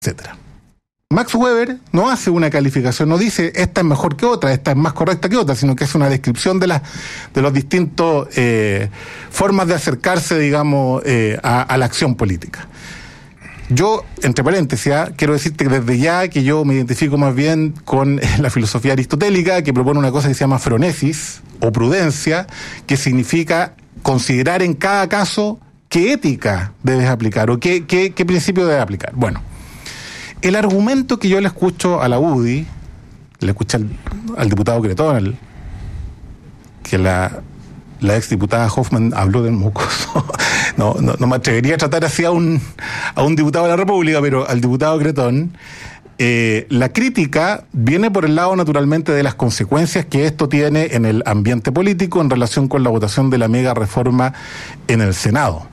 etcétera. Max Weber no hace una calificación, no dice esta es mejor que otra, esta es más correcta que otra, sino que es una descripción de los distintos formas de acercarse, digamos, a la acción política. Yo, entre paréntesis, quiero decirte desde ya que yo me identifico más bien con la filosofía aristotélica, que propone una cosa que se llama phronesis o prudencia, que significa considerar en cada caso qué ética debes aplicar o qué principio debes aplicar. Bueno, el argumento que yo le escucho a la UDI, le escuché al diputado Cretón, que la exdiputada Hoffman habló del mocoso. No me atrevería a tratar así a un diputado de la República, pero al diputado Cretón, la crítica viene por el lado naturalmente de las consecuencias que esto tiene en el ambiente político en relación con la votación de la mega reforma en el Senado.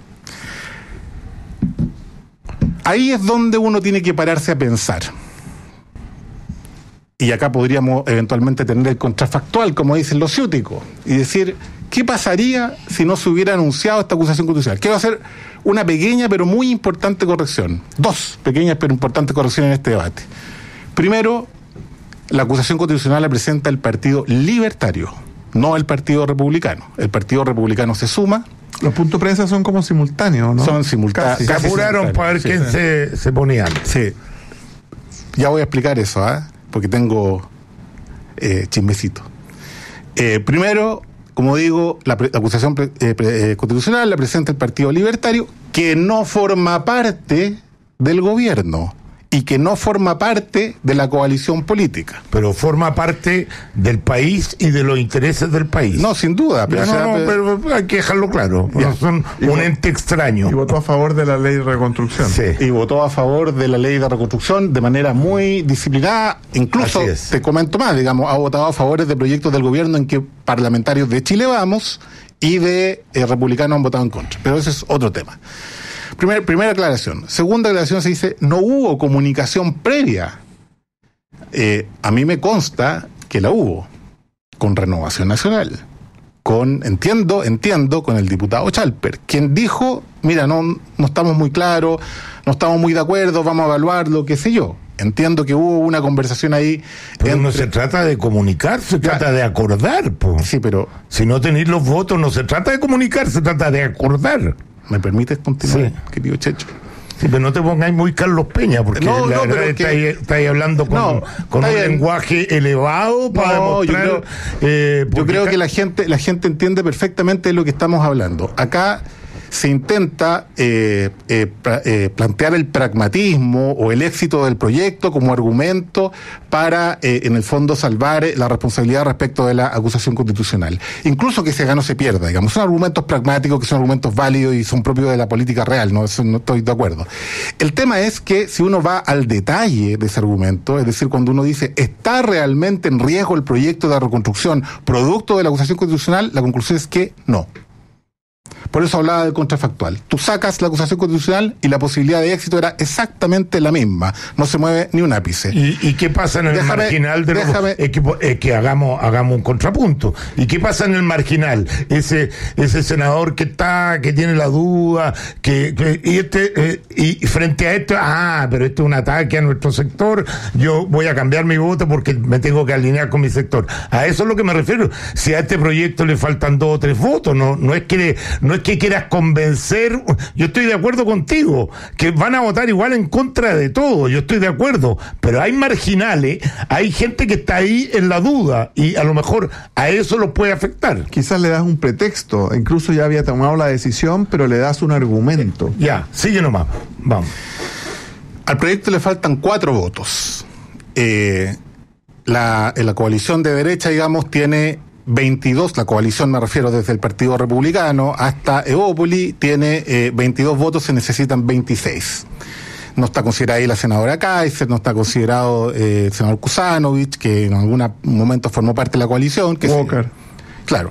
Ahí es donde uno tiene que pararse a pensar. Y acá podríamos eventualmente tener el contrafactual, como dicen los ciúticos, y decir, ¿qué pasaría si no se hubiera anunciado esta acusación constitucional? Quiero hacer una pequeña pero muy importante corrección. Dos pequeñas pero importantes correcciones en este debate. Primero, la acusación constitucional la presenta el Partido Libertario, no el Partido Republicano. El Partido Republicano se suma. Los puntos de prensa son como simultáneos, ¿no? Son simultáneos. Se apuraron para ver quién se ponía. Sí. Ya voy a explicar eso, porque tengo chismecito. Primero, como digo, la acusación constitucional la presenta el Partido Libertario, que no forma parte del gobierno y que no forma parte de la coalición política. Pero forma parte del país y de los intereses del país. No, sin duda. Pero, pero hay que dejarlo claro. No son un ente extraño. Y votó a favor de la ley de reconstrucción. Sí. Y votó a favor de la ley de reconstrucción de manera muy disciplinada. Incluso, te comento más, digamos, ha votado a favor de proyectos del gobierno en que parlamentarios de Chile Vamos y de republicanos han votado en contra. Pero ese es otro tema. Primera aclaración. Segunda aclaración, se dice, no hubo comunicación previa. A mí me consta que la hubo con Renovación Nacional. Entiendo, con el diputado Chalper, quien dijo, mira, no estamos muy claros, no estamos muy de acuerdo, vamos a evaluarlo, qué sé yo. Entiendo que hubo una conversación ahí. Pero no se trata de comunicar, se trata de acordar, po. Sí, pero si no tenéis los votos, no se trata de comunicar, se trata de acordar. ¿Me permites continuar, querido Checho? Sí, pero no te pongáis muy Carlos Peña, porque estáis hablando con un lenguaje elevado para demostrar... Yo creo que la gente entiende perfectamente de lo que estamos hablando. Acá se intenta plantear el pragmatismo o el éxito del proyecto como argumento para, en el fondo, salvar la responsabilidad respecto de la acusación constitucional. Incluso que se gane o se pierda, digamos. Son argumentos pragmáticos, que son argumentos válidos y son propios de la política real, no estoy de acuerdo. El tema es que si uno va al detalle de ese argumento, es decir, cuando uno dice, ¿está realmente en riesgo el proyecto de reconstrucción producto de la acusación constitucional? La conclusión es que no. Por eso hablaba del contrafactual. Tú sacas la acusación constitucional y la posibilidad de éxito era exactamente la misma. No se mueve ni un ápice. ¿Y qué pasa en el marginal de que hagamos un contrapunto? ¿Y qué pasa en el marginal? Ese senador que tiene la duda, y frente a esto, pero esto es un ataque a nuestro sector, yo voy a cambiar mi voto porque me tengo que alinear con mi sector. A eso es lo que me refiero. Si a este proyecto le faltan 2 o 3 votos, no es que quieras convencer. Yo estoy de acuerdo contigo, que van a votar igual en contra de todo, yo estoy de acuerdo, pero hay marginales, hay gente que está ahí en la duda, y a lo mejor a eso lo puede afectar. Quizás le das un pretexto, incluso ya había tomado la decisión, pero le das un argumento. Ya, sigue nomás, vamos. Al proyecto le faltan 4 votos. La coalición de derecha, digamos, tiene 22, la coalición me refiero desde el Partido Republicano hasta Evópoli, tiene 22 votos, se necesitan 26. No está considerada ahí la senadora Kaiser, no está considerado el senador Kusanovich, que en algún momento formó parte de la coalición. Walker. Claro.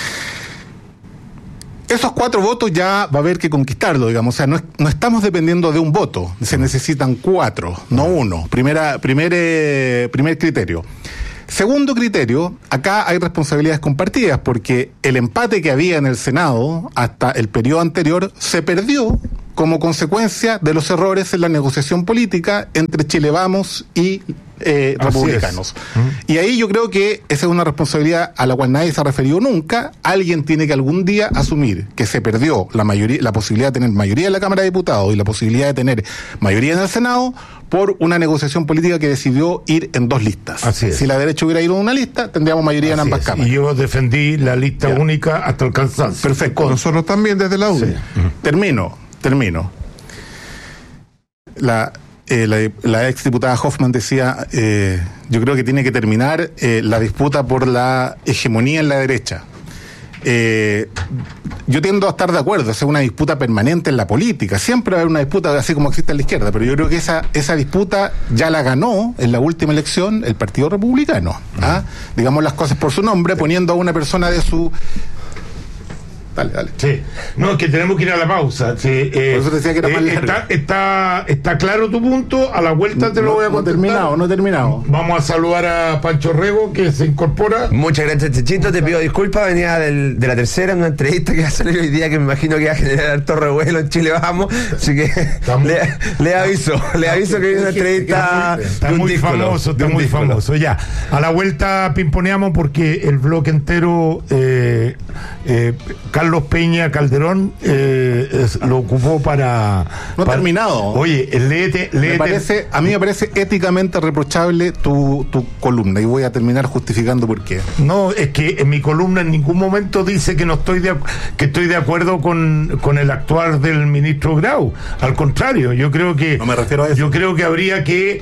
Esos 4 votos ya va a haber que conquistarlo, digamos. O sea, no estamos dependiendo de un voto, se necesitan 4, no 1. Primer criterio. Segundo criterio, acá hay responsabilidades compartidas, porque el empate que había en el Senado hasta el periodo anterior se perdió como consecuencia de los errores en la negociación política entre Chile Vamos y republicanos. Y ahí yo creo que esa es una responsabilidad a la cual nadie se ha referido nunca. Alguien tiene que algún día asumir que se perdió la posibilidad de tener mayoría en la Cámara de Diputados y la posibilidad de tener mayoría en el Senado por una negociación política que decidió ir en 2 listas. Así es. Si la derecha hubiera ido en una lista, tendríamos mayoría en ambas cámaras. Y yo defendí la lista única hasta el cansancio. Perfecto. Nosotros también desde la UDI. Sí. Termino. La ex diputada Hoffman decía, yo creo que tiene que terminar la disputa por la hegemonía en la derecha. Yo tiendo a estar de acuerdo, es una disputa permanente en la política, siempre va a haber una disputa así como existe en la izquierda, pero yo creo que esa disputa ya la ganó en la última elección el Partido Republicano, digamos las cosas por su nombre, poniendo a una persona de su... Dale. Sí, no, es que tenemos que ir a la pausa. Sí, por eso te decía que era más largo. Está claro tu punto, a la vuelta te lo voy a contestar. No he terminado. Vamos a saludar a Pancho Rego, que se incorpora. Muchas gracias, Chechito, te pido disculpas, venía de la tercera, una entrevista que va a salir hoy día, que me imagino que va a generar harto revuelo en Chile Vamos, así que le aviso que viene una entrevista. Está muy famoso, ya. A la vuelta pimponeamos porque el bloque entero, Carlos Peña Calderón lo ocupó para... No ha terminado. Oye, léete. A mí me parece éticamente reprochable tu columna y voy a terminar justificando por qué. No, es que en mi columna en ningún momento dice que estoy de acuerdo con el actuar del ministro Grau. Al contrario, yo creo que... No me refiero a eso. Yo creo que habría que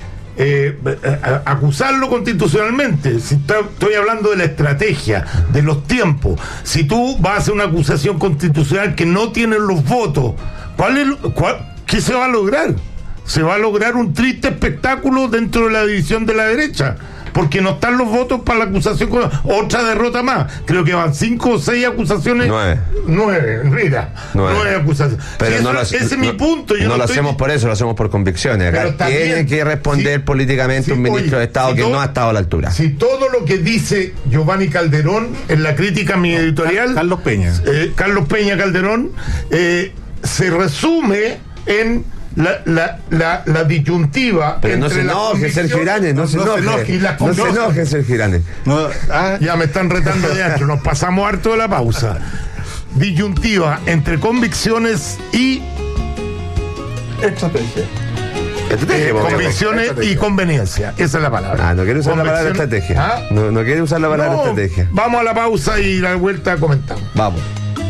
acusarlo constitucionalmente. Si estoy hablando de la estrategia, de los tiempos. Si tú vas a hacer una acusación constitucional que no tiene los votos, ¿qué se va a lograr? Se va a lograr un triste espectáculo dentro de la división de la derecha, porque no están los votos para la acusación. Otra derrota más. Creo que van 5 o 6 acusaciones. 9, mira. 9 acusaciones. Pero ese es mi punto. Lo hacemos por eso, lo hacemos por convicciones. Acá tiene que responder políticamente un ministro de Estado que no ha estado a la altura. Si todo lo que dice Giovanni Calderón en la crítica a mi editorial, Carlos Peña Calderón, se resume en la disyuntiva. Pero no se enoje, Sergio Iranes, no se enoje, Sergio Iranes. Ya me están retando de ancho, nos pasamos harto de la pausa. Disyuntiva entre convicciones y estrategia. Convicciones y conveniencia, esa es la palabra. No quiere usar la palabra estrategia. No quiere usar la palabra estrategia. Vamos a la pausa y la vuelta comentamos. Vamos.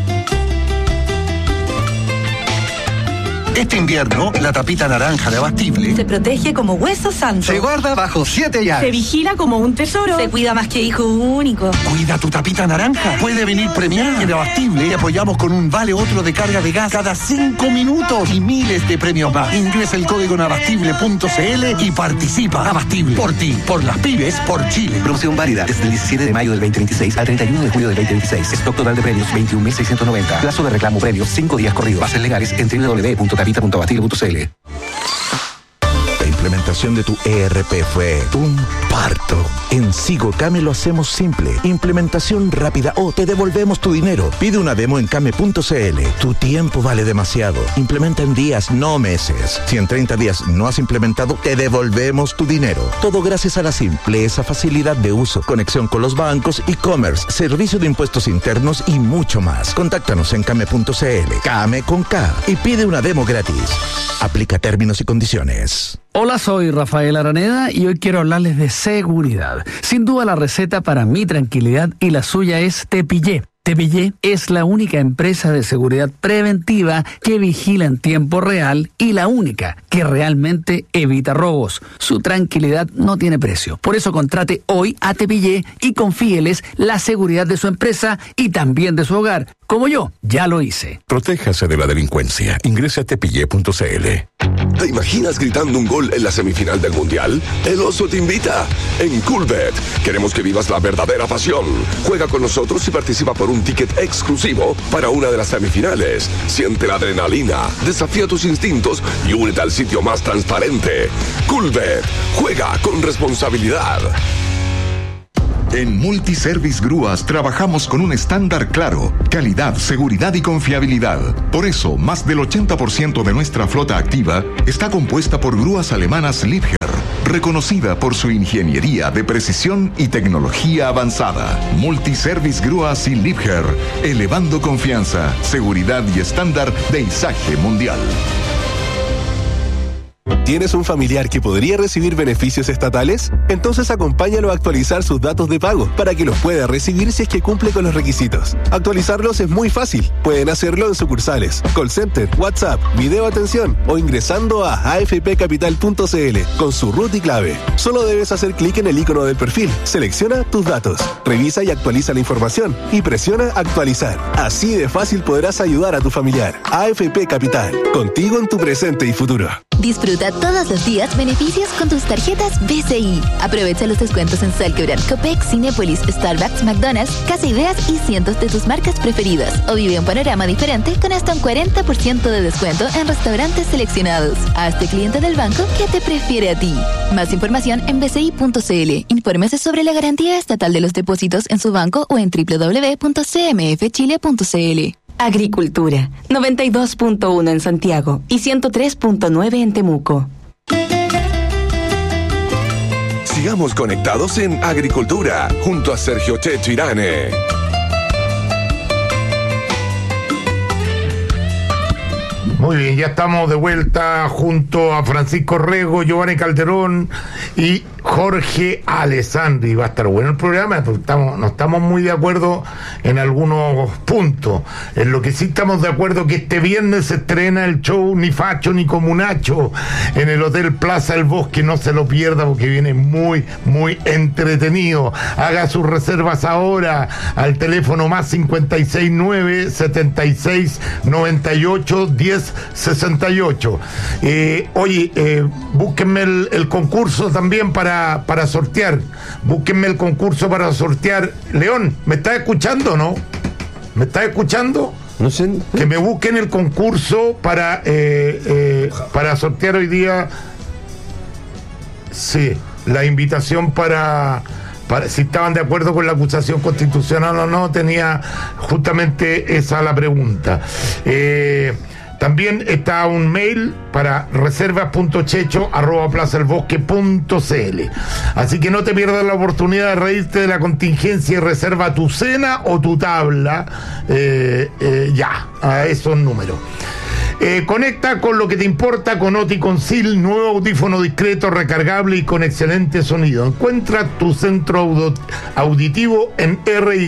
Este invierno, la tapita naranja de Abastible se protege como hueso santo. se guarda bajo 7 llaves. Se vigila como un tesoro. Se cuida más que hijo único. Cuida tu tapita naranja. Puede venir premiada. En Abastible te apoyamos con un vale otro de carga de gas cada 5 minutos y miles de premios más. Ingresa el código en abastible.cl y participa. Abastible. Por ti, por las pymes, por Chile. Promoción válida desde el 17 de mayo del 2026 al 31 de julio del 2026. Stock total de premios 21.690. Plazo de reclamo premios 5 días corridos. Bases legales en www.tapita.abastible.cl. La implementación de tu ERP fue un parto. En Sigo Came lo hacemos simple. Implementación rápida o te devolvemos tu dinero. Pide una demo en came.cl. Tu tiempo vale demasiado. Implementa en días, no meses. Si en 30 días no has implementado, te devolvemos tu dinero. Todo gracias a la simpleza, facilidad de uso, conexión con los bancos, e-commerce, servicio de impuestos internos y mucho más. Contáctanos en came.cl. Came con K y pide una demo gratis. Aplica términos y condiciones. Hola, soy Rafael Araneda y hoy quiero hablarles de seguridad. Sin duda la receta para mi tranquilidad y la suya es Tepillé. Tepillé es la única empresa de seguridad preventiva que vigila en tiempo real y la única que realmente evita robos. Su tranquilidad no tiene precio. Por eso contrate hoy a Tepillé y confíeles la seguridad de su empresa y también de su hogar. Como yo, ya lo hice. Protéjase de la delincuencia. Ingrese a tepillé.cl. ¿Te imaginas gritando un gol en la semifinal del Mundial? El Oso te invita. En Coolbet queremos que vivas la verdadera pasión. Juega con nosotros y participa por un ticket exclusivo para una de las semifinales. Siente la adrenalina, desafía tus instintos y únete al sitio más transparente. Coolbet. Juega con responsabilidad. En Multiservice Grúas trabajamos con un estándar claro: calidad, seguridad y confiabilidad. Por eso, más del 80% de nuestra flota activa está compuesta por grúas alemanas Liebherr, reconocida por su ingeniería de precisión y tecnología avanzada. Multiservice Grúas y Liebherr, elevando confianza, seguridad y estándar de izaje mundial. ¿Tienes un familiar que podría recibir beneficios estatales? Entonces acompáñalo a actualizar sus datos de pago para que los pueda recibir si es que cumple con los requisitos. Actualizarlos es muy fácil. Pueden hacerlo en sucursales, call center, WhatsApp, video atención o ingresando a afpcapital.cl con su root y clave. Solo debes hacer clic en el icono del perfil, selecciona tus datos, revisa y actualiza la información y presiona actualizar. Así de fácil podrás ayudar a tu familiar. AFP Capital, contigo en tu presente y futuro. Disfruta todos los días beneficios con tus tarjetas BCI. Aprovecha los descuentos en Salcobrand, Copec, Cinépolis, Starbucks, McDonald's, Casa Ideas y cientos de tus marcas preferidas. O vive un panorama diferente con hasta un 40% de descuento en restaurantes seleccionados. Hazte cliente del banco que te prefiere a ti. Más información en bci.cl. Infórmese sobre la garantía estatal de los depósitos en su banco o en www.cmfchile.cl. Agricultura, 92.1 en Santiago y 103.9 en Temuco. Sigamos conectados en Agricultura, junto a Sergio Checho Irane. Muy bien, ya estamos de vuelta junto a Francisco Rego, Giovanni Calderón y Jorge Alessandri. Va a estar bueno el programa, porque no estamos muy de acuerdo en algunos puntos. En lo que sí estamos de acuerdo que este viernes se estrena el show Ni Facho ni Comunacho en el Hotel Plaza El Bosque. No se lo pierda porque viene muy, muy entretenido. Haga sus reservas ahora al teléfono más 569 76 98 10 68. Búsquenme el concurso también para sortear. Búsquenme el concurso para sortear. León, ¿me estás escuchando o no? ¿Me estás escuchando? No sé. Que me busquen el concurso para sortear hoy día. Sí, la invitación para si estaban de acuerdo con la acusación constitucional o no. Tenía justamente esa la pregunta. También está un mail para reservas.checho@plazaelbosque.cl. Así que no te pierdas la oportunidad de reírte de la contingencia y reserva tu cena o tu tabla ya a esos números. Conecta con lo que te importa con Oticonsil, nuevo audífono discreto, recargable y con excelente sonido. Encuentra tu centro auditivo en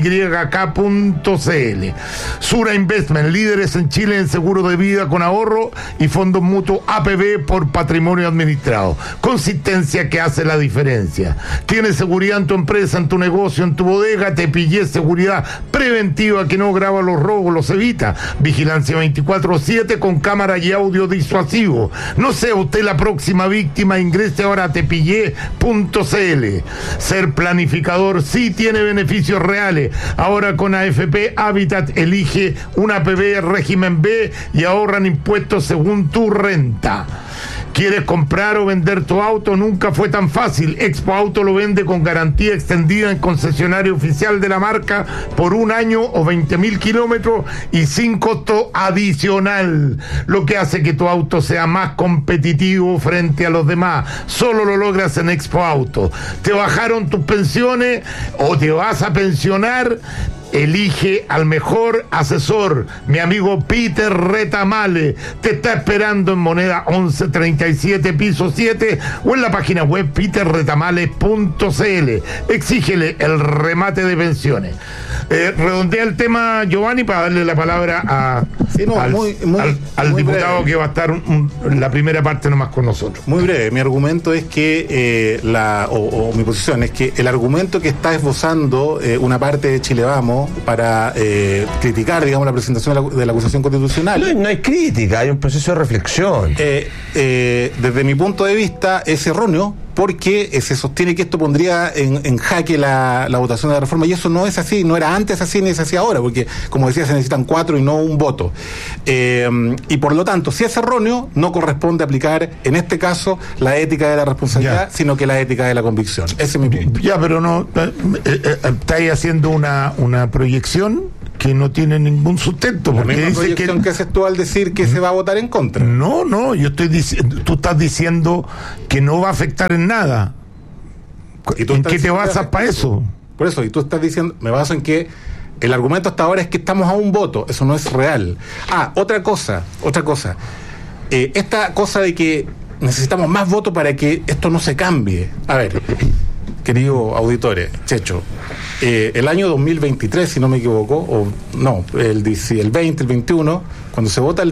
ryk.cl. Sura Investment, líderes en Chile en seguro de vida con ahorro y fondos mutuos APB por patrimonio administrado. Consistencia que hace la diferencia. Tienes seguridad en tu empresa, en tu negocio, en tu bodega. Te pillé seguridad preventiva que no graba los robos, los evita. Vigilancia 24/7 con cámara y audio disuasivo. No sea usted la próxima víctima. Ingrese ahora a tepillé.cl. Ser planificador sí tiene beneficios reales. Ahora con AFP Habitat elige una APB régimen B y ahorran impuestos según tu renta. ¿Quieres comprar o vender tu auto? Nunca fue tan fácil. Expo Auto lo vende con garantía extendida en concesionario oficial de la marca por 1 año o 20.000 kilómetros y sin costo adicional, lo que hace que tu auto sea más competitivo frente a los demás. Solo lo logras en Expo Auto. ¿Te bajaron tus pensiones o te vas a pensionar? Elige al mejor asesor, mi amigo Peter Retamale. Te está esperando en Moneda 1137, piso 7, o en la página web peterretamale.cl. Exígele el remate de pensiones. Redondea el tema, Giovanni, para darle la palabra al diputado breve, que va a estar la primera parte nomás con nosotros. Muy breve. Mi argumento es que mi posición es que el argumento que está esbozando una parte de Chile Vamos para criticar, digamos, la presentación de la acusación constitucional. No hay crítica, hay un proceso de reflexión. Desde mi punto de vista es erróneo, porque se sostiene que esto pondría en jaque la votación de la reforma, y eso no es así, no era antes así ni es así ahora, porque como decía, se necesitan 4 y no un voto. Y por lo tanto, si es erróneo, no corresponde aplicar en este caso la ética de la responsabilidad, sino que la ética de la convicción. Ese es mi punto. Ya, pero no, estáis haciendo una proyección que no tiene ningún sustento, porque la misma proyección que haces tú al decir que se va a votar en contra. No, yo estoy diciendo, tú estás diciendo que no va a afectar en nada. ¿En qué te basas para eso? Por eso, y tú estás diciendo, me baso en que el argumento hasta ahora es que estamos a un voto, eso no es real. Otra cosa, esta cosa de que necesitamos más votos para que esto no se cambie. A ver, querido auditores, Checho, el año 2023, si no me equivoco, el 20, el 21, cuando se vota el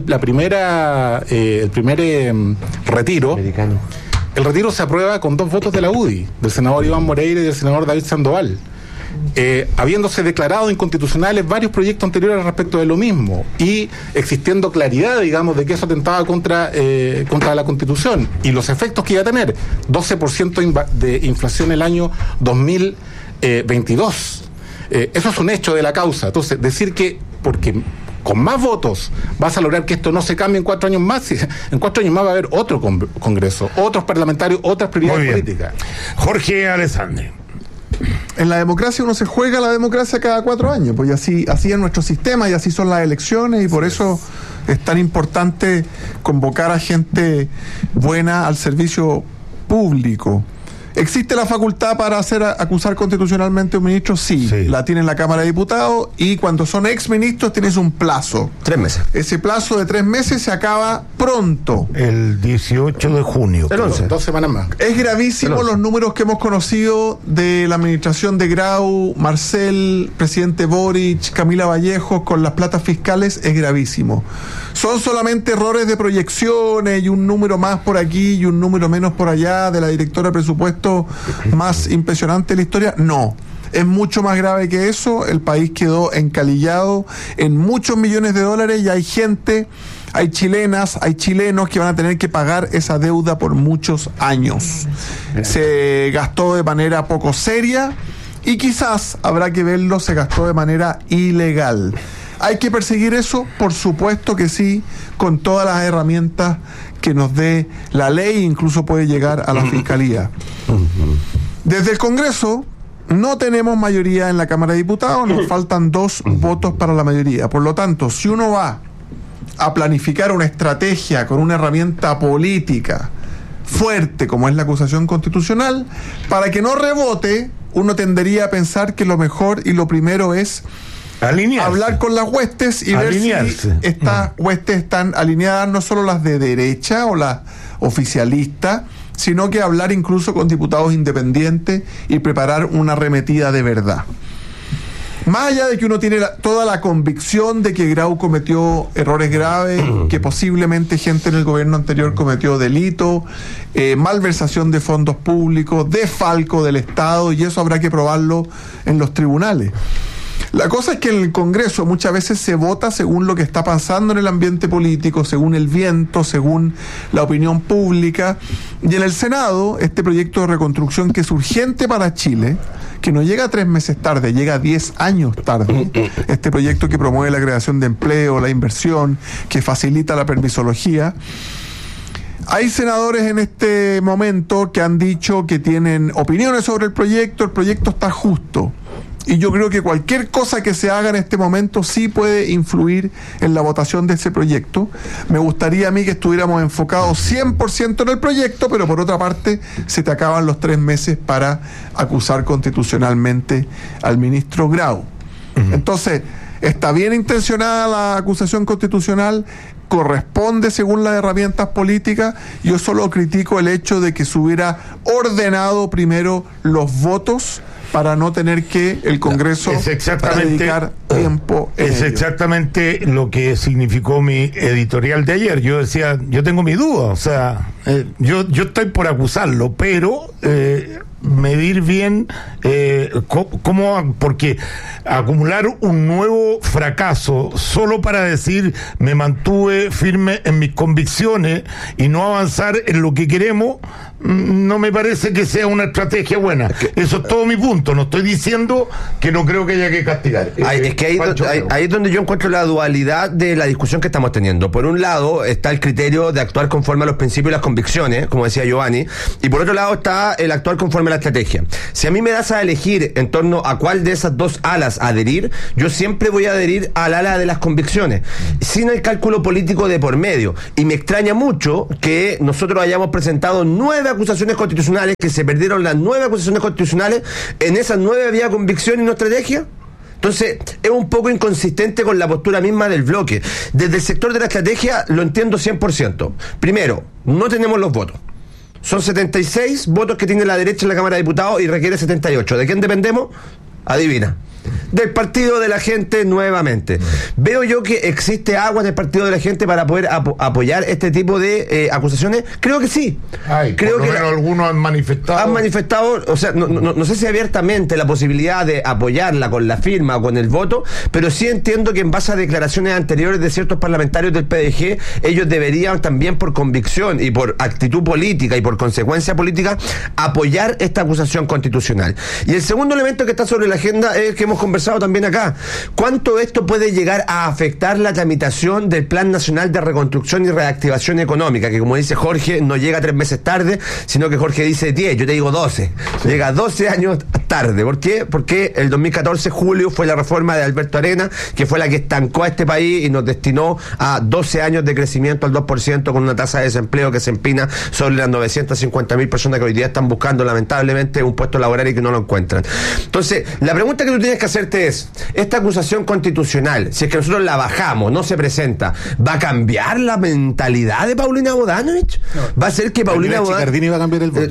primer retiro americano, el retiro se aprueba con 2 votos de la UDI, del senador Iván Moreira y del senador David Sandoval, habiéndose declarado inconstitucionales varios proyectos anteriores respecto de lo mismo y existiendo claridad, digamos, de que eso atentaba contra la Constitución y los efectos que iba a tener, 12% de inflación el año 2022. Eso es un hecho de la causa. Entonces, decir que porque con más votos vas a lograr que esto no se cambie en 4 años más, en 4 años más va a haber otro Congreso, otros parlamentarios, otras prioridades políticas. Jorge Alessandri. En la democracia uno se juega la democracia cada 4 años, pues así es nuestro sistema y así son las elecciones, y por eso es tan importante convocar a gente buena al servicio público. ¿Existe la facultad para acusar constitucionalmente a un ministro? Sí, la tiene la Cámara de Diputados, y cuando son exministros tienes un plazo. 3 meses. Ese plazo de 3 meses se acaba pronto. El 18 de junio. El 11. 2 semanas más. Es gravísimo los números que hemos conocido de la administración de Grau, Marcel, presidente Boric, Camila Vallejos, con las platas fiscales, es gravísimo. ¿Son solamente errores de proyecciones y un número más por aquí y un número menos por allá de la directora de presupuesto más impresionante de la historia? No, es mucho más grave que eso. El país quedó encalillado en muchos millones de dólares y hay gente, hay chilenas, hay chilenos que van a tener que pagar esa deuda por muchos años. Se gastó de manera poco seria y quizás, habrá que verlo, se gastó de manera ilegal. ¿Hay que perseguir eso? Por supuesto que sí, con todas las herramientas que nos dé la ley, incluso puede llegar a la Fiscalía. Desde el Congreso no tenemos mayoría en la Cámara de Diputados, nos faltan 2 votos para la mayoría. Por lo tanto, si uno va a planificar una estrategia con una herramienta política fuerte como es la acusación constitucional, para que no rebote, uno tendería a pensar que lo mejor y lo primero es hablar con las huestes y ver si estas huestes están alineadas, no solo las de derecha o las oficialistas, sino que hablar incluso con diputados independientes y preparar una arremetida de verdad. Más allá de que uno tiene toda la convicción de que Grau cometió errores graves, que posiblemente gente en el gobierno anterior cometió delito, malversación de fondos públicos, desfalco del Estado, y eso habrá que probarlo en los tribunales. La cosa es que en el Congreso muchas veces se vota según lo que está pasando en el ambiente político, según el viento, según la opinión pública. Y en el Senado, este proyecto de reconstrucción que es urgente para Chile, que no llega 3 meses tarde, llega 10 años tarde. Este proyecto que promueve la creación de empleo, la inversión, que facilita la permisología. Hay senadores en este momento que han dicho que tienen opiniones sobre el proyecto está justo. Y yo creo que cualquier cosa que se haga en este momento sí puede influir en la votación de ese proyecto. Me gustaría a mí que estuviéramos enfocados 100% en el proyecto, pero por otra parte se te acaban los 3 meses para acusar constitucionalmente al ministro Grau. Entonces, está bien intencionada la acusación constitucional, corresponde según las herramientas políticas. Yo solo critico el hecho de que se hubiera ordenado primero los votos para no tener que el Congreso dedicar tiempo en ello. Exactamente lo que significó mi editorial de ayer. Yo decía, yo tengo mi duda, o sea, yo estoy por acusarlo, pero medir bien cómo, porque acumular un nuevo fracaso solo para decir me mantuve firme en mis convicciones y no avanzar en lo que queremos, no me parece que sea una estrategia buena. Eso es todo mi punto. No estoy diciendo que no creo que haya que castigar. Es que ahí es donde yo encuentro la dualidad de la discusión que estamos teniendo. Por un lado está el criterio de actuar conforme a los principios y las convicciones, como decía Giovanni, y por otro lado está el actuar conforme a la estrategia. Si a mí me das a elegir en torno a cuál de esas dos alas adherir, yo siempre voy a adherir al ala de las convicciones, sin el cálculo político de por medio. Y me extraña mucho que nosotros hayamos presentado 9 acusaciones constitucionales, que se perdieron las 9 acusaciones constitucionales. En esas 9 había convicción y no estrategia. Entonces, es un poco inconsistente con la postura misma del bloque. Desde el sector de la estrategia lo entiendo 100%. Primero, no tenemos los votos. Son 76 votos que tiene la derecha en la Cámara de Diputados y requiere 78. ¿De quién dependemos? Adivina. Del Partido de la Gente nuevamente. ¿Veo yo que existe agua en el Partido de la Gente para poder apoyar este tipo de acusaciones? Creo que sí. Creo que algunos han manifestado. O sea, no sé si abiertamente la posibilidad de apoyarla con la firma o con el voto, pero sí entiendo que en base a declaraciones anteriores de ciertos parlamentarios del PDG, ellos deberían también por convicción y por actitud política y por consecuencia política apoyar esta acusación constitucional. Y el segundo elemento que está sobre la agenda es que hemos conversado también acá. ¿Cuánto esto puede llegar a afectar la tramitación del Plan Nacional de Reconstrucción y Reactivación Económica? Que como dice Jorge, no llega 3 meses tarde, sino que Jorge dice 10, yo te digo 12. Sí. Llega 12 años tarde. ¿Por qué? Porque el 2014, julio, fue la reforma de Alberto Arena, que fue la que estancó a este país y nos destinó a 12 años de crecimiento al 2%, con una tasa de desempleo que se empina sobre las 950.000 personas que hoy día están buscando lamentablemente un puesto laboral y que no lo encuentran. Entonces, la pregunta que tú tienes que hacerte es, esta acusación constitucional, si es que nosotros la bajamos, no se presenta, ¿va a cambiar la mentalidad de Paulina Bodanovich? No. ¿Va a ser que Paulina Bodanovich va a cambiar el voto?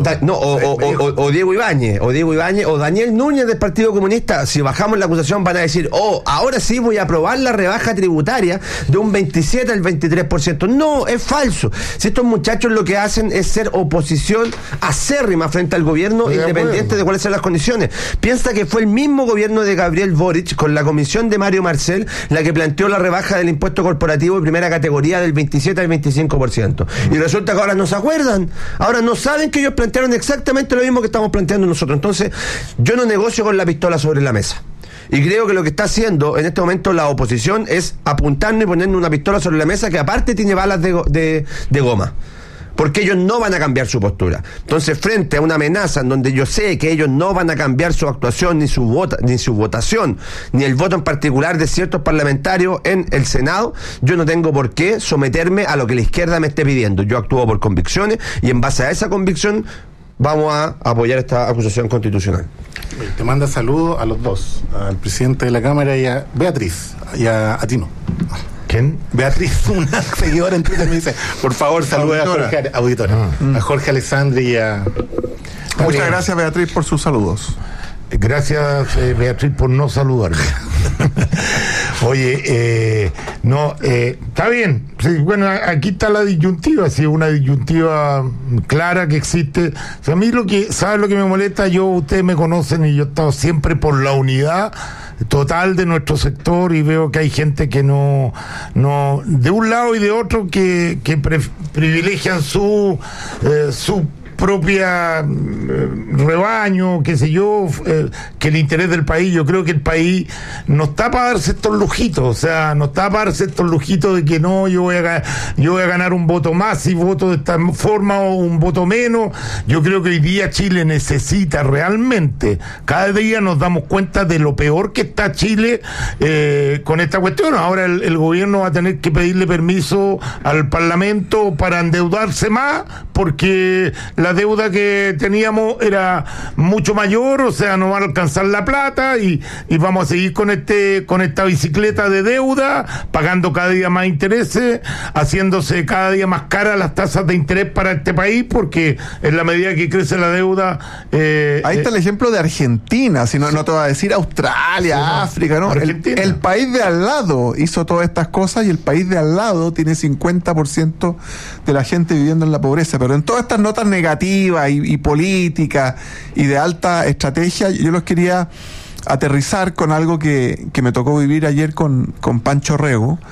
O Diego Ibáñez, o Daniel Núñez del Partido Comunista, si bajamos la acusación van a decir, ahora sí voy a aprobar la rebaja tributaria de un 27 al 23%. No, es falso. Si estos muchachos lo que hacen es ser oposición acérrima frente al gobierno, independiente de cuáles sean las condiciones. Piensa que fue el mismo gobierno de Gabriel Boric, con la comisión de Mario Marcel, la que planteó la rebaja del impuesto corporativo de primera categoría del 27 al 25%. Y resulta que ahora no se acuerdan, ahora no saben que ellos plantearon exactamente lo mismo que estamos planteando nosotros. Entonces, yo no negocio con la pistola sobre la mesa. Y creo que lo que está haciendo en este momento la oposición es apuntarnos y ponernos una pistola sobre la mesa que aparte tiene balas de goma. Porque ellos no van a cambiar su postura. Entonces, frente a una amenaza en donde yo sé que ellos no van a cambiar su actuación, ni su votación, ni el voto en particular de ciertos parlamentarios en el Senado, yo no tengo por qué someterme a lo que la izquierda me esté pidiendo. Yo actúo por convicciones y en base a esa convicción vamos a apoyar esta acusación constitucional. Te manda saludos a los dos, al presidente de la Cámara y a Beatriz, y a Tino. ¿Quién? Beatriz, una seguidora en Twitter, me dice, por favor, salude a Jorge, a Jorge Alessandri y a... Muchas gracias, Beatriz, por sus saludos. Gracias, Beatriz, por no saludarme. Oye, está bien. Sí, bueno, aquí está la disyuntiva, sí, una disyuntiva clara que existe. O sea, a mí ¿sabes lo que me molesta? Ustedes me conocen y yo he estado siempre por la unidad total de nuestro sector y veo que hay gente que no de un lado y de otro que privilegian su propia rebaño, qué sé yo, que el interés del país. Yo creo que el país no está para darse estos lujitos, o sea, no está para darse estos lujitos de que no, yo voy a ganar un voto más y voto de esta forma o un voto menos. Yo creo que hoy día Chile necesita realmente, cada día nos damos cuenta de lo peor que está Chile con esta cuestión. Ahora el gobierno va a tener que pedirle permiso al Parlamento para endeudarse más, porque la deuda que teníamos era mucho mayor, o sea, no va a alcanzar la plata y vamos a seguir con esta bicicleta de deuda, pagando cada día más intereses, haciéndose cada día más caras las tasas de interés para este país, porque en la medida que crece la deuda... Ahí está el ejemplo de Argentina, si no te va a decir Australia, sí, África, ¿no? El país de al lado hizo todas estas cosas y el país de al lado tiene 50% de la gente viviendo en la pobreza, pero en todas estas notas negativas y políticas y de alta estrategia, yo los quería aterrizar con algo que me tocó vivir ayer con Pancho Rego,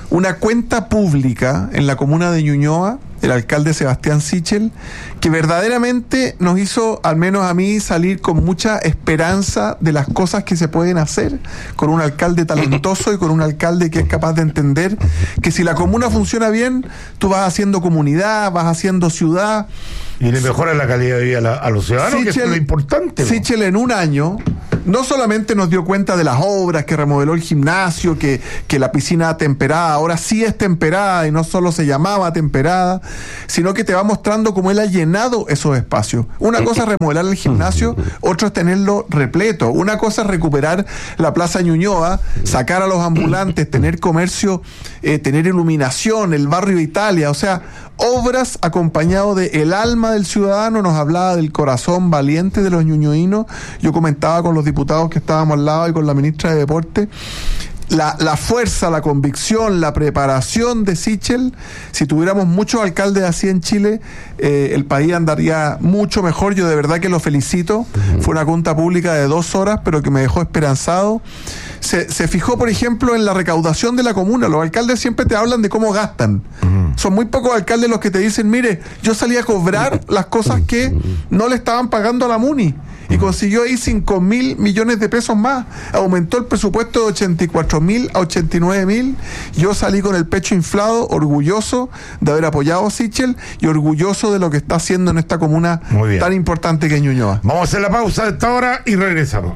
una cuenta pública en la comuna de Ñuñoa, el alcalde Sebastián Sichel, que verdaderamente nos hizo, al menos a mí, salir con mucha esperanza de las cosas que se pueden hacer, con un alcalde talentoso y con un alcalde que es capaz de entender que si la comuna funciona bien, tú vas haciendo comunidad, vas haciendo ciudad. Y le mejora la calidad de vida a los ciudadanos, Sichel, que es lo importante. Sichel en un año no solamente nos dio cuenta de las obras, que remodeló el gimnasio, que la piscina temperada ahora sí es temperada y no solo se llamaba temperada, sino que te va mostrando cómo él ha llenado esos espacios. Una cosa es remodelar el gimnasio, otro es tenerlo repleto. Una cosa es recuperar la Plaza Ñuñoa, sacar a los ambulantes, tener comercio, tener iluminación, el barrio Italia, o sea, obras acompañado de el alma del ciudadano. Nos hablaba del corazón valiente de los ñuñoínos. Yo comentaba con los diputados que estábamos al lado y con la ministra de Deporte, la fuerza, la convicción, la preparación de Sichel. Si tuviéramos muchos alcaldes así en Chile, el país andaría mucho mejor. Yo de verdad que lo felicito. Fue una junta pública de 2 horas, pero que me dejó esperanzado. Se fijó, por ejemplo, en la recaudación de la comuna. Los alcaldes siempre te hablan de cómo gastan. Son muy pocos alcaldes los que te dicen, mire, yo salí a cobrar las cosas que no le estaban pagando a la MUNI. Y consiguió ahí 5.000 millones de pesos más. Aumentó el presupuesto de 84.000 a 89.000. Yo salí con el pecho inflado, orgulloso de haber apoyado a Sichel y orgulloso de lo que está haciendo en esta comuna tan importante que es Ñuñoa. Vamos a hacer la pausa de esta hora y regresamos.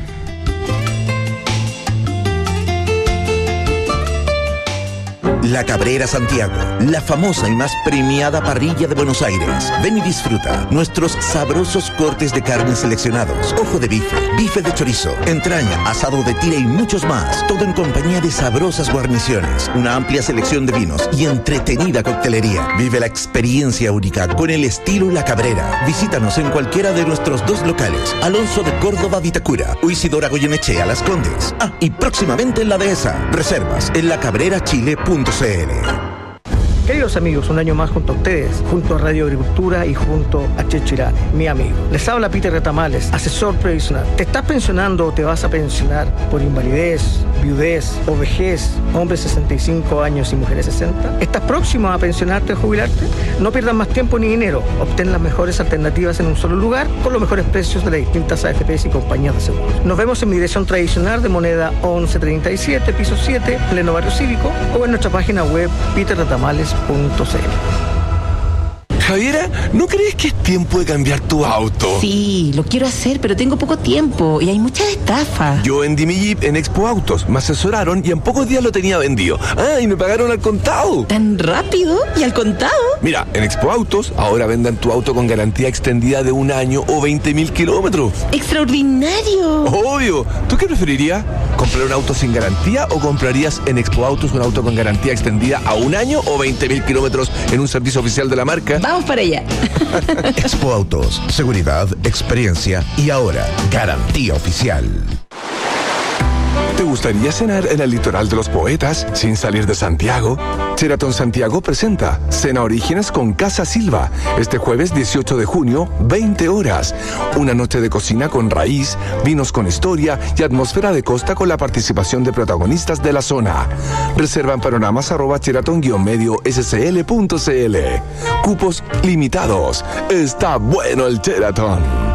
La Cabrera Santiago, la famosa y más premiada parrilla de Buenos Aires. Ven y disfruta nuestros sabrosos cortes de carne seleccionados, ojo de bife, bife de chorizo, entraña, asado de tira y muchos más. Todo en compañía de sabrosas guarniciones, una amplia selección de vinos y entretenida coctelería. Vive la experiencia única con el estilo La Cabrera. Visítanos en cualquiera de nuestros 2 locales, Alonso de Córdoba, Vitacura, o Isidora Goyenechea, Las Condes. Y próximamente en La Dehesa. Reservas en lacabrerachile.cl. Queridos amigos, un año más junto a ustedes, junto a Radio Agricultura y junto a Checho Irane, mi amigo. Les habla Peter Retamales, asesor previsional. ¿Te estás pensionando o te vas a pensionar por invalidez, viudez o vejez, hombres 65 años y mujeres 60? ¿Estás próximo a pensionarte o jubilarte? No pierdas más tiempo ni dinero. Obtén las mejores alternativas en un solo lugar con los mejores precios de las distintas AFPs y compañías de seguros. Nos vemos en mi dirección tradicional de Moneda 1137, piso 7, pleno barrio cívico, o en nuestra página web peterretamales.cl. Javiera, ¿no crees que es tiempo de cambiar tu auto? Sí, lo quiero hacer, pero tengo poco tiempo y hay muchas estafas. Yo vendí mi Jeep en Expo Autos, me asesoraron y en pocos días lo tenía vendido. Y me pagaron al contado. ¿Tan rápido? ¿Y al contado? Mira, en Expo Autos ahora vendan tu auto con garantía extendida de 1 año o 20.000 kilómetros. ¡Extraordinario! Obvio. ¿Tú qué preferirías? ¿Comprar un auto sin garantía o comprarías en Expo Autos un auto con garantía extendida a 1 año o 20.000 kilómetros en un servicio oficial de la marca? Vamos para allá. Expo Autos, seguridad, experiencia y ahora garantía oficial. ¿Te gustaría cenar en el litoral de los poetas sin salir de Santiago? Sheraton Santiago presenta Cena Orígenes con Casa Silva este jueves 18 de junio, 20 horas. Una noche de cocina con raíz, vinos con historia y atmósfera de costa con la participación de protagonistas de la zona. Reserva en panoramas @sheraton-sc.cl. Cupos limitados. Está bueno el Sheraton.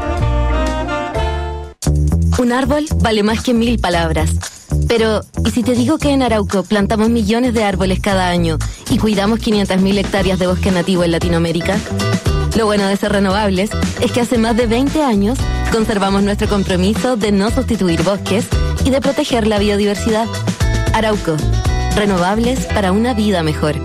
Un árbol vale más que 1000 palabras. Pero, ¿y si te digo que en Arauco plantamos millones de árboles cada año y cuidamos 500.000 hectáreas de bosque nativo en Latinoamérica? Lo bueno de ser renovables es que hace más de 20 años conservamos nuestro compromiso de no sustituir bosques y de proteger la biodiversidad. Arauco, renovables para una vida mejor.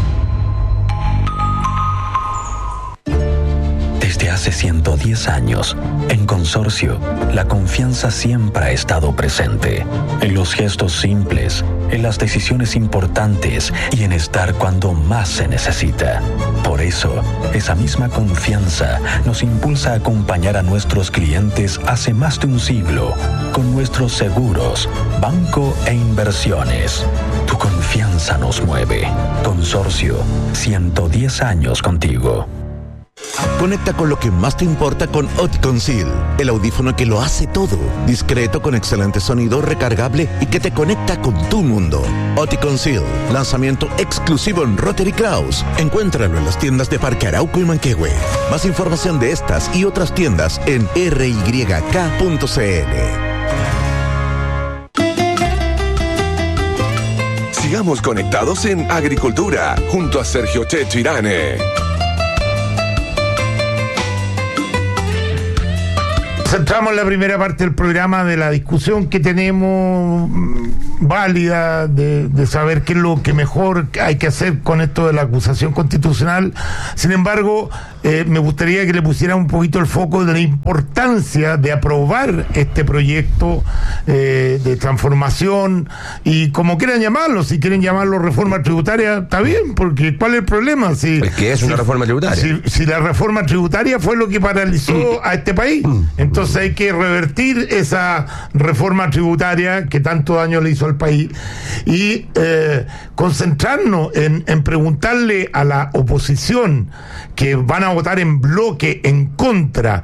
Desde hace 110 años, en Consorcio, la confianza siempre ha estado presente. En los gestos simples, en las decisiones importantes y en estar cuando más se necesita. Por eso, esa misma confianza nos impulsa a acompañar a nuestros clientes hace más de un siglo con nuestros seguros, banco e inversiones. Tu confianza nos mueve. Consorcio, 110 años contigo. Conecta con lo que más te importa con Oticon Seal, el audífono que lo hace todo, discreto con excelente sonido, recargable y que te conecta con tu mundo. Oticon Seal, lanzamiento exclusivo en Rotary Kraus. Encuéntralo en las tiendas de Parque Arauco y Manquehue. Más información de estas y otras tiendas en ryk.cl. Sigamos conectados en Agricultura, junto a Sergio Checho Irane. Centramos en la primera parte del programa de la discusión que tenemos válida de saber qué es lo que mejor hay que hacer con esto de la acusación constitucional. Sin embargo, me gustaría que le pusiera un poquito el foco de la importancia de aprobar este proyecto de transformación, y como quieran llamarlo, si quieren llamarlo reforma tributaria, está bien, porque ¿cuál es el problema? ¿Qué es una reforma tributaria? Si la reforma tributaria fue lo que paralizó a este país, entonces hay que revertir esa reforma tributaria que tanto daño le hizo al país y concentrarnos en preguntarle a la oposición, que van a votar en bloque en contra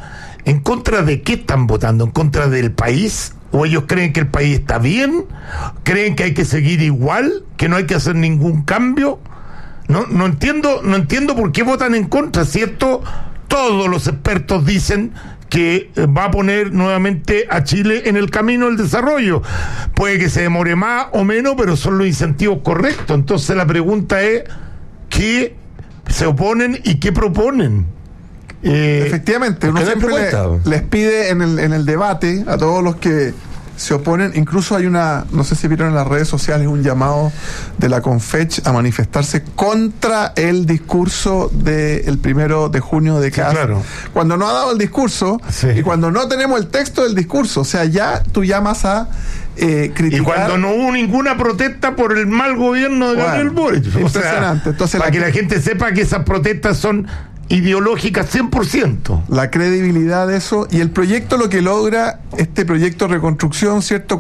de qué están votando, en contra del país, o ellos creen que el país está bien, creen que hay que seguir igual, que no hay que hacer ningún cambio. No entiendo por qué votan en contra, ¿cierto? Todos los expertos dicen que va a poner nuevamente a Chile en el camino del desarrollo. Puede que se demore más o menos, pero son los incentivos correctos. Entonces la pregunta es, ¿qué se oponen y qué proponen? Efectivamente, uno siempre les pide en el debate a todos los que se oponen, incluso hay no sé si vieron en las redes sociales, un llamado de la Confech a manifestarse contra el discurso del 1 de junio de Kast. Claro. Cuando no ha dado el discurso, y cuando no tenemos el texto del discurso, o sea, ya tú llamas a criticar. Y cuando no hubo ninguna protesta por el mal gobierno de Gabriel Boric. Impresionante. Entonces, para que la gente sepa que esas protestas son ideológica 100%. La credibilidad de eso, y el proyecto lo que logra, este proyecto de reconstrucción, ¿cierto?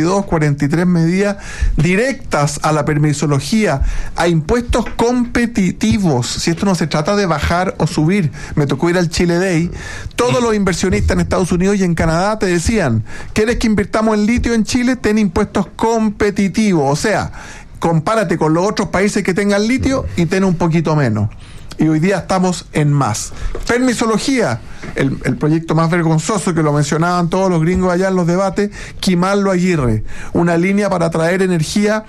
43 medidas directas a la permisología, a impuestos competitivos. Si esto no se trata de bajar o subir, me tocó ir al Chile Day, todos los inversionistas en Estados Unidos y en Canadá te decían, ¿quieres que invirtamos en litio en Chile? Ten impuestos competitivos, o sea, compárate con los otros países que tengan litio y ten un poquito menos. Y hoy día estamos en más. Permisología, el proyecto más vergonzoso que lo mencionaban todos los gringos allá en los debates, Quimarlo Aguirre, una línea para traer energía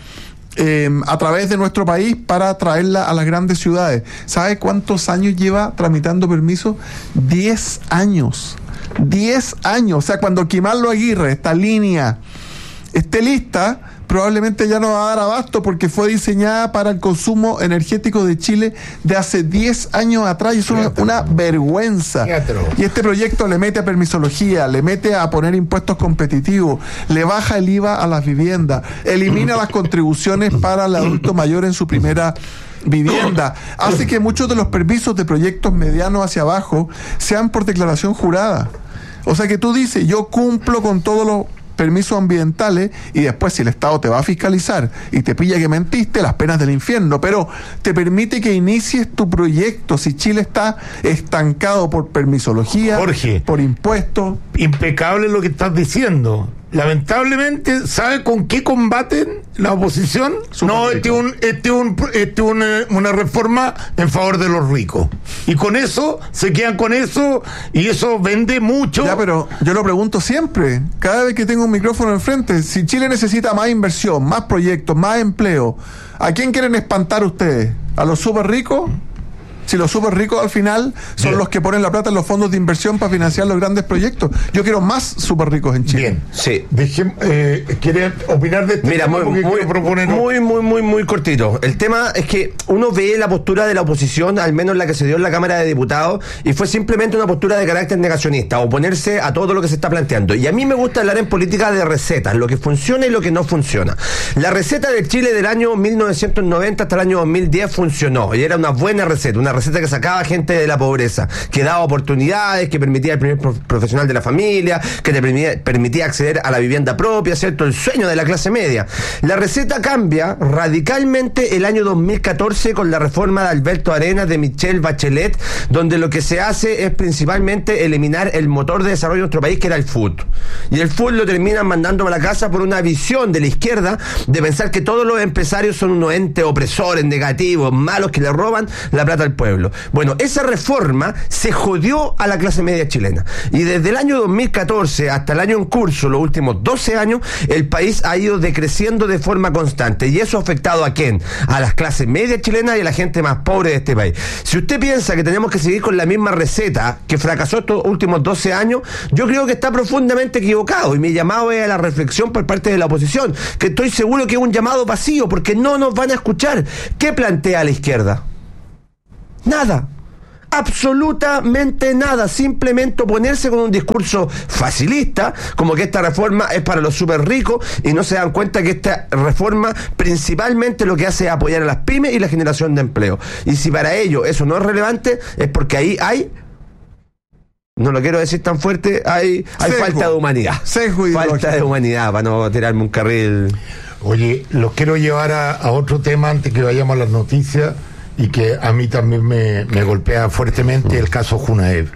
a través de nuestro país para traerla a las grandes ciudades. ¿Sabe cuántos años lleva tramitando permiso? 10 años. 10 años. O sea, cuando Quimarlo Aguirre, esta línea, esté lista, probablemente ya no va a dar abasto, porque fue diseñada para el consumo energético de Chile de hace 10 años atrás, y eso es una vergüenza. Y este proyecto le mete a permisología, le mete a poner impuestos competitivos, le baja el IVA a las viviendas, elimina las contribuciones para el adulto mayor en su primera vivienda, hace que muchos de los permisos de proyectos medianos hacia abajo sean por declaración jurada. O sea que tú dices, yo cumplo con todos los permisos ambientales, y después si el Estado te va a fiscalizar y te pilla que mentiste, las penas del infierno, pero te permite que inicies tu proyecto. Si Chile está estancado por permisología, Jorge, por impuestos. Impecable lo que estás diciendo. Lamentablemente, ¿sabe con qué combaten la oposición? No, una reforma en favor de los ricos. Y con eso, se quedan con eso, y eso vende mucho. Ya, pero yo lo pregunto siempre, cada vez que tengo un micrófono enfrente, si Chile necesita más inversión, más proyectos, más empleo, ¿a quién quieren espantar ustedes? ¿A los súper ricos? Si los súper ricos al final son los que ponen la plata en los fondos de inversión para financiar los grandes proyectos. Yo quiero más súper ricos en Chile. Bien, sí. ¿Quiere opinar de esto? Mira, muy cortito. El tema es que uno ve la postura de la oposición, al menos la que se dio en la Cámara de Diputados, y fue simplemente una postura de carácter negacionista, oponerse a todo lo que se está planteando. Y a mí me gusta hablar en política de recetas, lo que funciona y lo que no funciona. La receta de Chile del año 1990 hasta el año 2010 funcionó, y era una buena receta, una receta que sacaba gente de la pobreza, que daba oportunidades, que permitía el primer profesional de la familia, que te permitía acceder a la vivienda propia, ¿cierto? El sueño de la clase media. La receta cambia radicalmente el año 2014 con la reforma de Alberto Arenas, de Michelle Bachelet, donde lo que se hace es principalmente eliminar el motor de desarrollo de nuestro país, que era el FUT. Y el FUT lo terminan mandando a la casa por una visión de la izquierda de pensar que todos los empresarios son unos entes opresores, negativos, malos, que le roban la plata al pueblo. Bueno, esa reforma se jodió a la clase media chilena. Y desde el año 2014 hasta el año en curso, los últimos 12 años, el país ha ido decreciendo de forma constante. ¿Y eso ha afectado a quién? A las clases medias chilenas y a la gente más pobre de este país. Si usted piensa que tenemos que seguir con la misma receta que fracasó estos últimos 12 años, yo creo que está profundamente equivocado. Y mi llamado es a la reflexión por parte de la oposición, que estoy seguro que es un llamado vacío, porque no nos van a escuchar. ¿Qué plantea la izquierda? Nada. Absolutamente nada, simplemente oponerse con un discurso facilista, como que esta reforma es para los súper ricos, y no se dan cuenta que esta reforma principalmente lo que hace es apoyar a las pymes y la generación de empleo. Y si para ello eso no es relevante, es porque ahí hay, no lo quiero decir tan fuerte, hay falta de humanidad. Falta de humanidad, para no tirarme un carril. Oye, los quiero llevar a otro tema antes que vayamos a las noticias, y que a mí también me golpea fuertemente, el caso Junaev.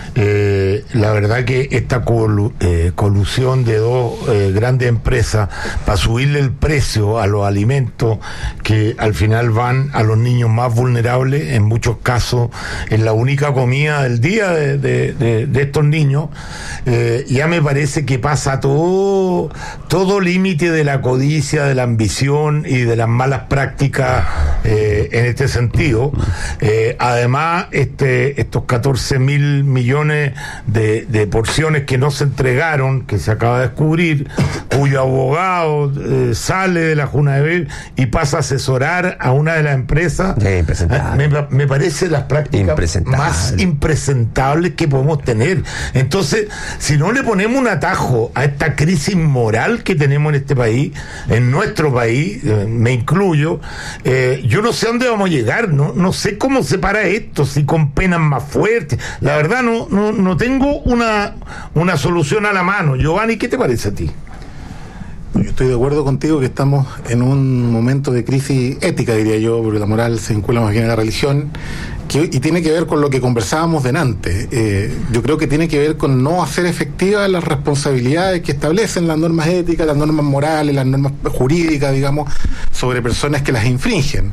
La verdad que esta colusión de dos grandes empresas para subirle el precio a los alimentos, que al final van a los niños más vulnerables, en muchos casos es la única comida del día de estos niños, ya me parece que pasa todo límite de la codicia, de la ambición y de las malas prácticas en este sentido. Además, estos 14.000 millones de porciones que no se entregaron, que se acaba de descubrir, cuyo abogado sale de la Junaev y pasa a asesorar a una de las empresas, me parece las prácticas más impresentables que podemos tener. Entonces, si no le ponemos un atajo a esta crisis moral que tenemos en este país, en nuestro país, me incluyo, yo no sé a dónde vamos a llegar, no sé cómo se para esto, si con penas más fuertes. La verdad no tengo una solución a la mano. Giovanni, ¿qué te parece a ti? Yo estoy de acuerdo contigo que estamos en un momento de crisis ética, diría yo, porque la moral se vincula más bien a la religión, y tiene que ver con lo que conversábamos delante. Yo creo que tiene que ver con no hacer efectivas las responsabilidades que establecen las normas éticas, las normas morales, las normas jurídicas, digamos, sobre personas que las infringen.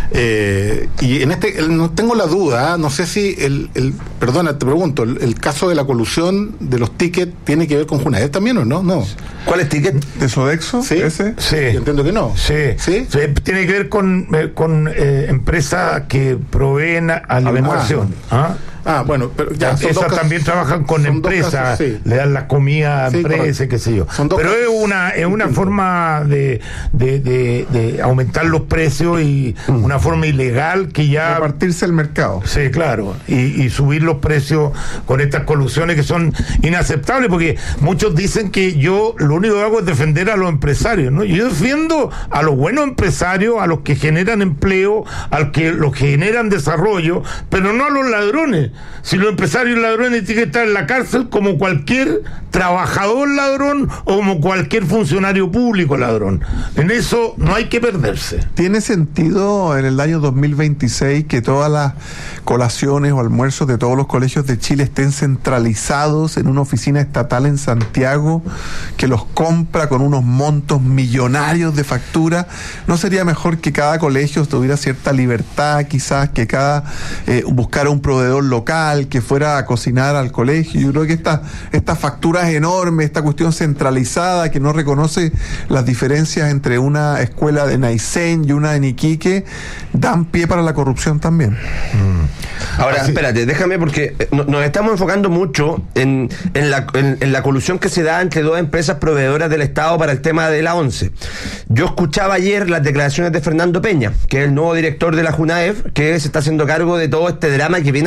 Y en no tengo la duda, no sé si perdona, te pregunto, el caso de la colusión de los tickets tiene que ver con Junaev también, ¿o no? No. ¿Cuál es ticket? ¿De Sodexo? ¿Sí? ¿Ese? Sí. Yo entiendo que no. Sí. Tiene que ver con empresas que proveen alimentación. Bueno, pero ya esas también trabajan con empresas, casos, sí. Le dan la comida a empresas, correcto. qué sé yo. Pero es una forma de aumentar los precios, y una forma ilegal que ya... Repartirse el mercado. Sí, claro. Y subir los precios con estas colusiones que son inaceptables, porque muchos dicen que yo lo único que hago es defender a los empresarios, ¿no? Yo defiendo a los buenos empresarios, a los que generan empleo, a los que generan desarrollo, pero no a los ladrones. Si los empresarios ladrones tienen que estar en la cárcel como cualquier trabajador ladrón o como cualquier funcionario público ladrón. En eso no hay que perderse. ¿Tiene sentido en el año 2026 que todas las colaciones o almuerzos de todos los colegios de Chile estén centralizados en una oficina estatal en Santiago que los compra con unos montos millonarios de factura? ¿No sería mejor que cada colegio tuviera cierta libertad, quizás que cada buscara un proveedor local que fuera a cocinar al colegio? Yo creo que estas facturas enormes, esta cuestión centralizada que no reconoce las diferencias entre una escuela de Naisén y una en Iquique, dan pie para la corrupción también. Ahora, espérate, déjame, porque nos estamos enfocando mucho en la colusión que se da entre dos empresas proveedoras del Estado para el tema de la ONCE. Yo escuchaba ayer las declaraciones de Fernando Peña, que es el nuevo director de la Junaev, que se está haciendo cargo de todo este drama que viene arrastrando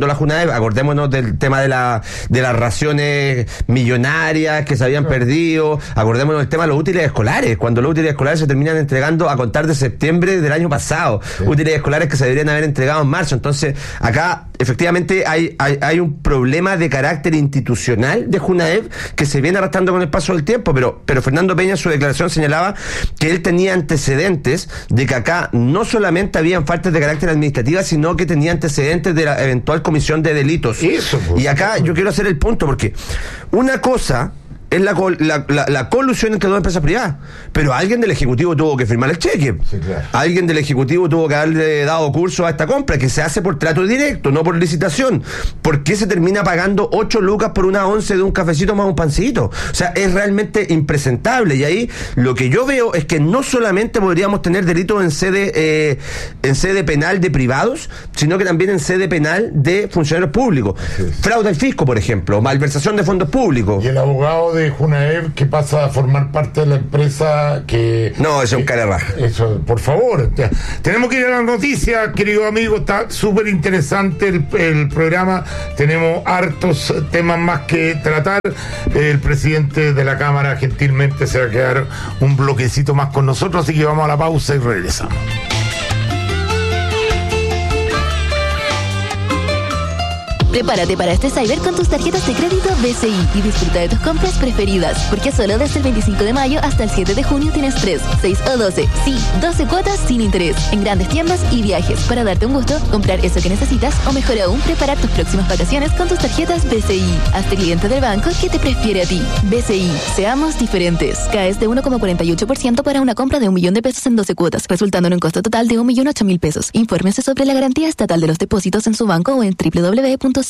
funcionando la Junaev. Acordémonos del tema de las raciones millonarias que se habían perdido. Acordémonos del tema de los útiles escolares, cuando los útiles escolares se terminan entregando a contar de septiembre del año pasado. Sí. Útiles escolares que se deberían haber entregado en marzo. Entonces, acá efectivamente hay un problema de carácter institucional de Junaev que se viene arrastrando con el paso del tiempo, pero Fernando Peña en su declaración señalaba que él tenía antecedentes de que acá no solamente habían faltas de carácter administrativa, sino que tenía antecedentes de la eventual comisión de delitos. Eso, pues, y acá yo quiero hacer el punto, porque una cosa es la colusión entre dos empresas privadas, pero alguien del Ejecutivo tuvo que firmar el cheque. Sí, claro. Alguien del Ejecutivo tuvo que haberle dado curso a esta compra, que se hace por trato directo, no por licitación. ¿Por qué se termina pagando 8 lucas por una once de un cafecito más un pancito? O sea, es realmente impresentable. Y ahí lo que yo veo es que no solamente podríamos tener delitos en sede penal de privados, sino que también en sede penal de funcionarios públicos. Sí. Fraude al fisco, por ejemplo, malversación de fondos públicos. Y el abogado de Junaev que pasa a formar parte de la empresa que... No, eso es un cara raja. Eso, por favor. Tenemos que ir a la noticia, querido amigo. Está súper interesante el programa. Tenemos hartos temas más que tratar. El presidente de la Cámara gentilmente se va a quedar un bloquecito más con nosotros, así que vamos a la pausa y regresamos. Prepárate para este Cyber con tus tarjetas de crédito BCI y disfruta de tus compras preferidas, porque solo desde el 25 de mayo hasta el 7 de junio tienes 3, 6 o 12, sí, 12 cuotas sin interés en grandes tiendas y viajes para darte un gusto, comprar eso que necesitas o mejor aún, preparar tus próximas vacaciones con tus tarjetas BCI. Hazte cliente del banco que te prefiere a ti. BCI, seamos diferentes. Caes de 1,48% para una compra de $1.000.000 en 12 cuotas, resultando en un costo total de $1.008.000. Infórmese sobre la garantía estatal de los depósitos en su banco o en www.cmfchile.cl.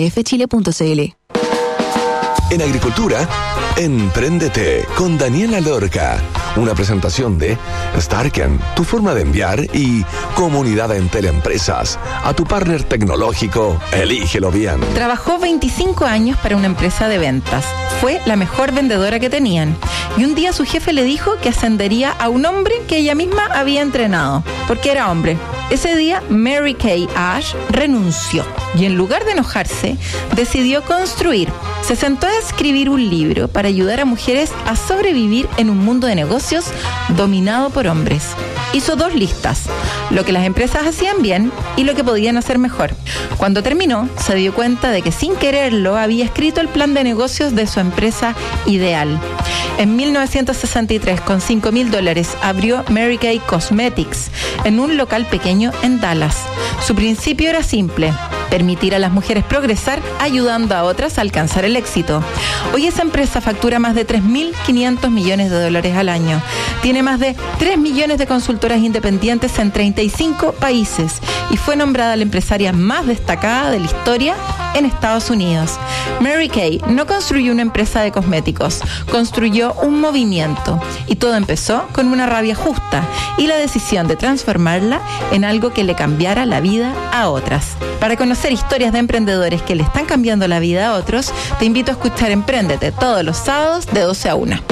En agricultura, Empréndete con Daniela Lorca. Una presentación de Starken, tu forma de enviar, y Comunidad en Teleempresas. A tu partner tecnológico, elígelo bien. Trabajó 25 años para una empresa de ventas. Fue la mejor vendedora que tenían. Y un día su jefe le dijo que ascendería a un hombre que ella misma había entrenado, porque era hombre. Ese día, Mary Kay Ash renunció y en lugar de enojarse, decidió construir. Se sentó a escribir un libro para ayudar a mujeres a sobrevivir en un mundo de negocios dominado por hombres. Hizo 2 listas, lo que las empresas hacían bien y lo que podían hacer mejor. Cuando terminó, se dio cuenta de que sin quererlo había escrito el plan de negocios de su empresa ideal. En 1963, con $5,000, abrió Mary Kay Cosmetics en un local pequeño en Dallas. Su principio era simple: permitir a las mujeres progresar ayudando a otras a alcanzar el éxito. Hoy esa empresa factura más de $3.500 millones al año. Tiene más de 3 millones de consultoras independientes en 35 países y fue nombrada la empresaria más destacada de la historia en Estados Unidos. Mary Kay no construyó una empresa de cosméticos, construyó un movimiento, y todo empezó con una rabia justa y la decisión de transformarla en algo que le cambiara la vida a otras. Para conocer historias de emprendedores que le están cambiando la vida a otros, te invito a escuchar Empréndete todos los sábados de 12 a 1.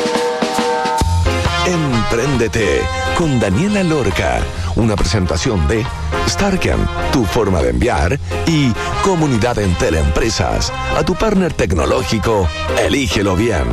Empréndete con Daniela Lorca. Una presentación de Starken, tu forma de enviar, y Comunidad en Teleempresas. A tu partner tecnológico, elígelo bien.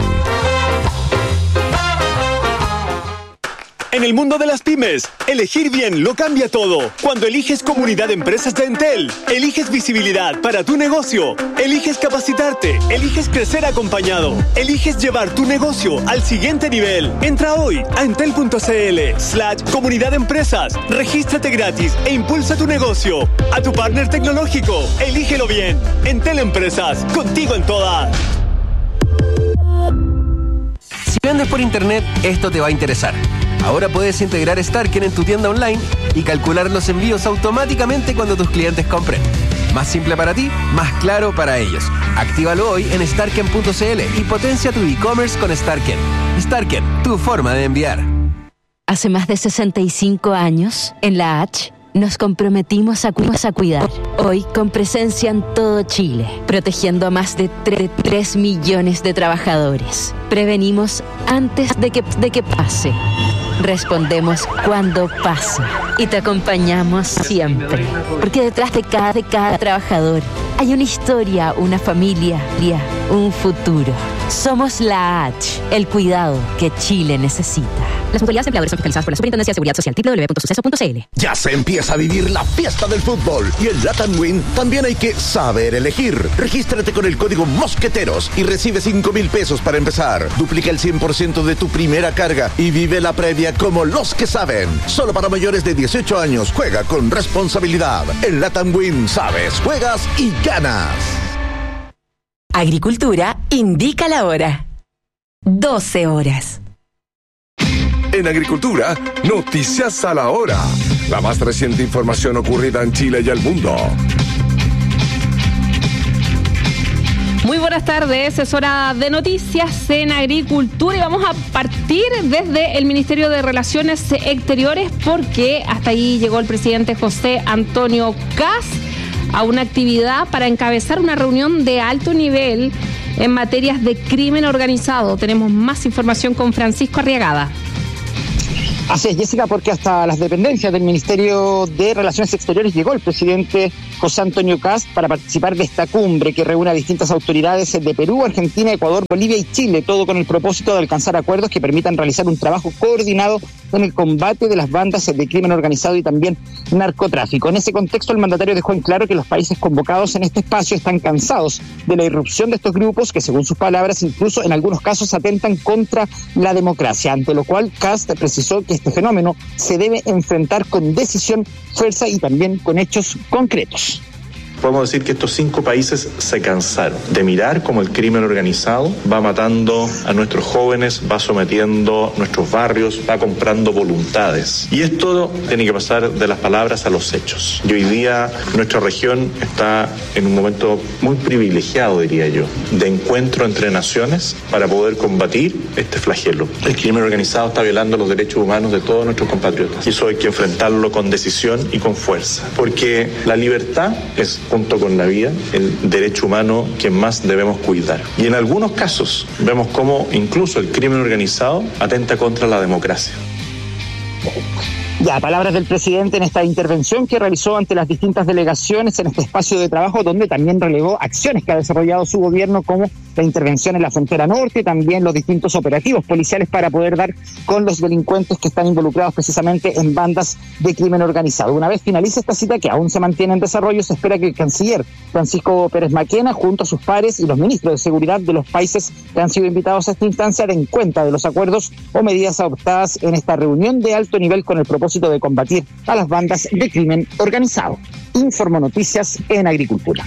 En el mundo de las pymes, elegir bien lo cambia todo. Cuando eliges Comunidad de Empresas de Entel, eliges visibilidad para tu negocio, eliges capacitarte, eliges crecer acompañado, eliges llevar tu negocio al siguiente nivel. Entra hoy a entel.cl/Comunidad de Empresas, regístrate gratis e impulsa tu negocio. A tu partner tecnológico, elígelo bien. Entel Empresas, contigo en todas. Si vendes por internet, esto te va a interesar. Ahora puedes integrar Starken en tu tienda online y calcular los envíos automáticamente cuando tus clientes compren. Más simple para ti, más claro para ellos. Actívalo hoy en starken.cl y potencia tu e-commerce con Starken. Starken, tu forma de enviar. Hace más de 65 años, en la H, nos comprometimos a cuidar. Hoy, con presencia en todo Chile, protegiendo a más de 3 millones de trabajadores. Prevenimos antes de que pase. Respondemos cuando pasa y te acompañamos siempre. Porque detrás de cada trabajador hay una historia, una familia, un futuro. Somos la H, el cuidado que Chile necesita. Las mutualidades empleadores son fiscalizadas por la Superintendencia de Seguridad Social. www.suceso.cl. Ya se empieza a vivir la fiesta del fútbol y en Latam Win también hay que saber elegir. Regístrate con el código Mosqueteros y recibe 5,000 pesos para empezar. Duplica el 100% de tu primera carga y vive la previa como los que saben. Solo para mayores de 18 años. Juega con responsabilidad. En Latam Win sabes, juegas y ganas. Agricultura indica la hora. 12 horas. En Agricultura, noticias a la hora. La más reciente información ocurrida en Chile y el mundo. Muy buenas tardes, es hora de noticias en Agricultura y vamos a partir desde el Ministerio de Relaciones Exteriores porque hasta ahí llegó el presidente José Antonio Kast a una actividad para encabezar una reunión de alto nivel en materias de crimen organizado. Tenemos más información con Francisco Arriagada. Así es, Jessica, porque hasta las dependencias del Ministerio de Relaciones Exteriores llegó el presidente José Antonio Kast para participar de esta cumbre que reúne a distintas autoridades de Perú, Argentina, Ecuador, Bolivia y Chile, todo con el propósito de alcanzar acuerdos que permitan realizar un trabajo coordinado en el combate de las bandas de crimen organizado y también narcotráfico. En ese contexto, el mandatario dejó en claro que los países convocados en este espacio están cansados de la irrupción de estos grupos que, según sus palabras, incluso en algunos casos atentan contra la democracia, ante lo cual Kast precisó que este fenómeno se debe enfrentar con decisión, fuerza y también con hechos concretos. Podemos decir que estos 5 países se cansaron de mirar cómo el crimen organizado va matando a nuestros jóvenes, va sometiendo nuestros barrios, va comprando voluntades. Y esto tiene que pasar de las palabras a los hechos. Y hoy día nuestra región está en un momento muy privilegiado, diría yo, de encuentro entre naciones para poder combatir este flagelo. El crimen organizado está violando los derechos humanos de todos nuestros compatriotas. Y eso hay que enfrentarlo con decisión y con fuerza. Porque la libertad es, junto con la vida, el derecho humano que más debemos cuidar. Y en algunos casos vemos cómo incluso el crimen organizado atenta contra la democracia. Ya, palabras del presidente en esta intervención que realizó ante las distintas delegaciones en este espacio de trabajo, donde también relegó acciones que ha desarrollado su gobierno, como la intervención en la frontera norte, también los distintos operativos policiales para poder dar con los delincuentes que están involucrados precisamente en bandas de crimen organizado. Una vez finalice esta cita, que aún se mantiene en desarrollo, se espera que el canciller Francisco Pérez Maquena, junto a sus pares y los ministros de seguridad de los países que han sido invitados a esta instancia, den cuenta de los acuerdos o medidas adoptadas en esta reunión de alto nivel con el propósito de combatir a las bandas de crimen organizado. Informo Noticias en Agricultura.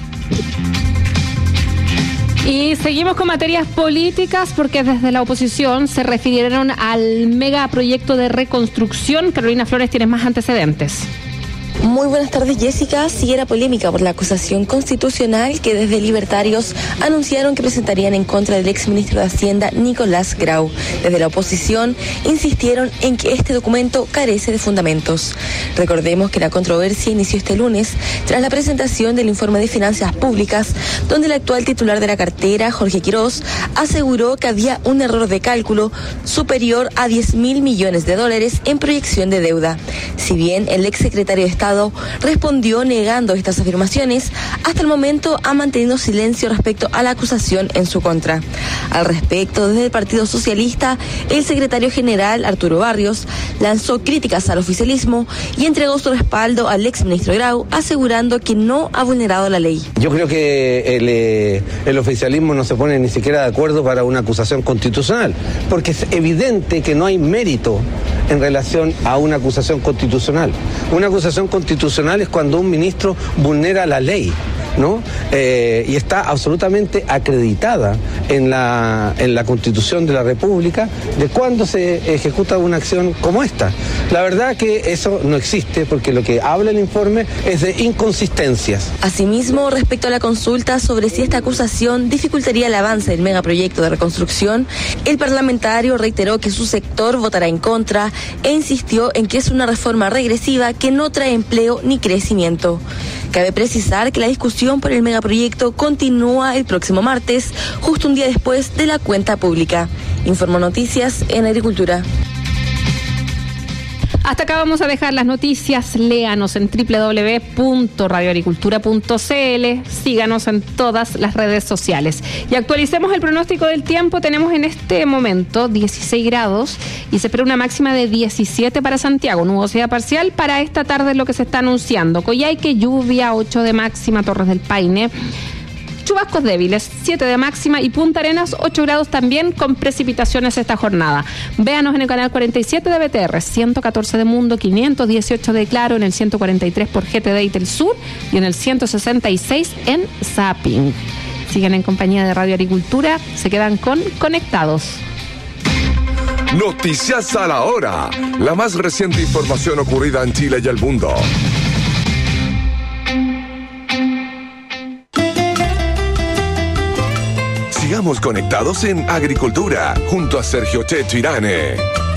Y seguimos con materias políticas porque desde la oposición se refirieron al megaproyecto de reconstrucción. Carolina Flores, tienes más antecedentes. Muy buenas tardes, Jessica. Sigue la polémica por la acusación constitucional que desde Libertarios anunciaron que presentarían en contra del exministro de Hacienda, Nicolás Grau. Desde la oposición insistieron en que este documento carece de fundamentos. Recordemos que la controversia inició este lunes tras la presentación del informe de finanzas públicas, donde el actual titular de la cartera, Jorge Quirós, aseguró que había un error de cálculo superior a $10.000 millones en proyección de deuda. Si bien el exsecretario de Estado respondió negando estas afirmaciones, hasta el momento ha mantenido silencio respecto a la acusación en su contra. Al respecto, desde el Partido Socialista, el secretario general, Arturo Barrios, lanzó críticas al oficialismo y entregó su respaldo al exministro Grau, asegurando que no ha vulnerado la ley. Yo creo que el oficialismo no se pone ni siquiera de acuerdo para una acusación constitucional, porque es evidente que no hay mérito en relación a una acusación constitucional. Una acusación constitucional es cuando un ministro vulnera la ley, ¿no? Y está absolutamente acreditada en la Constitución de la República de cuándo se ejecuta una acción como esta. La verdad que eso no existe, porque lo que habla el informe es de inconsistencias. Asimismo, respecto a la consulta sobre si esta acusación dificultaría el avance del megaproyecto de reconstrucción, el parlamentario reiteró que su sector votará en contra e insistió en que es una reforma regresiva que no trae empleo ni crecimiento. Cabe precisar que la discusión por el megaproyecto continúa el próximo martes, justo un día después de la cuenta pública. Informó Noticias en Agricultura. Hasta acá vamos a dejar las noticias. Léanos en www.radioagricultura.cl. Síganos en todas las redes sociales. Y actualicemos el pronóstico del tiempo. Tenemos en este momento 16 grados y se espera una máxima de 17 para Santiago. Nubosidad parcial para esta tarde es lo que se está anunciando. Coyhaique, lluvia, 8 de máxima. Torres del Paine, chubascos débiles, 7 de máxima, y Punta Arenas, 8 grados también, con precipitaciones esta jornada. Véanos en el canal 47 de BTR, 114 de Mundo, 518 de Claro, en el 143 por GTD y Telsur, y en el 166 en Zapping. Siguen en compañía de Radio Agricultura, se quedan con Conectados. Noticias a la hora, la más reciente información ocurrida en Chile y el mundo. Sigamos conectados en Agricultura, junto a Sergio Checho Irane.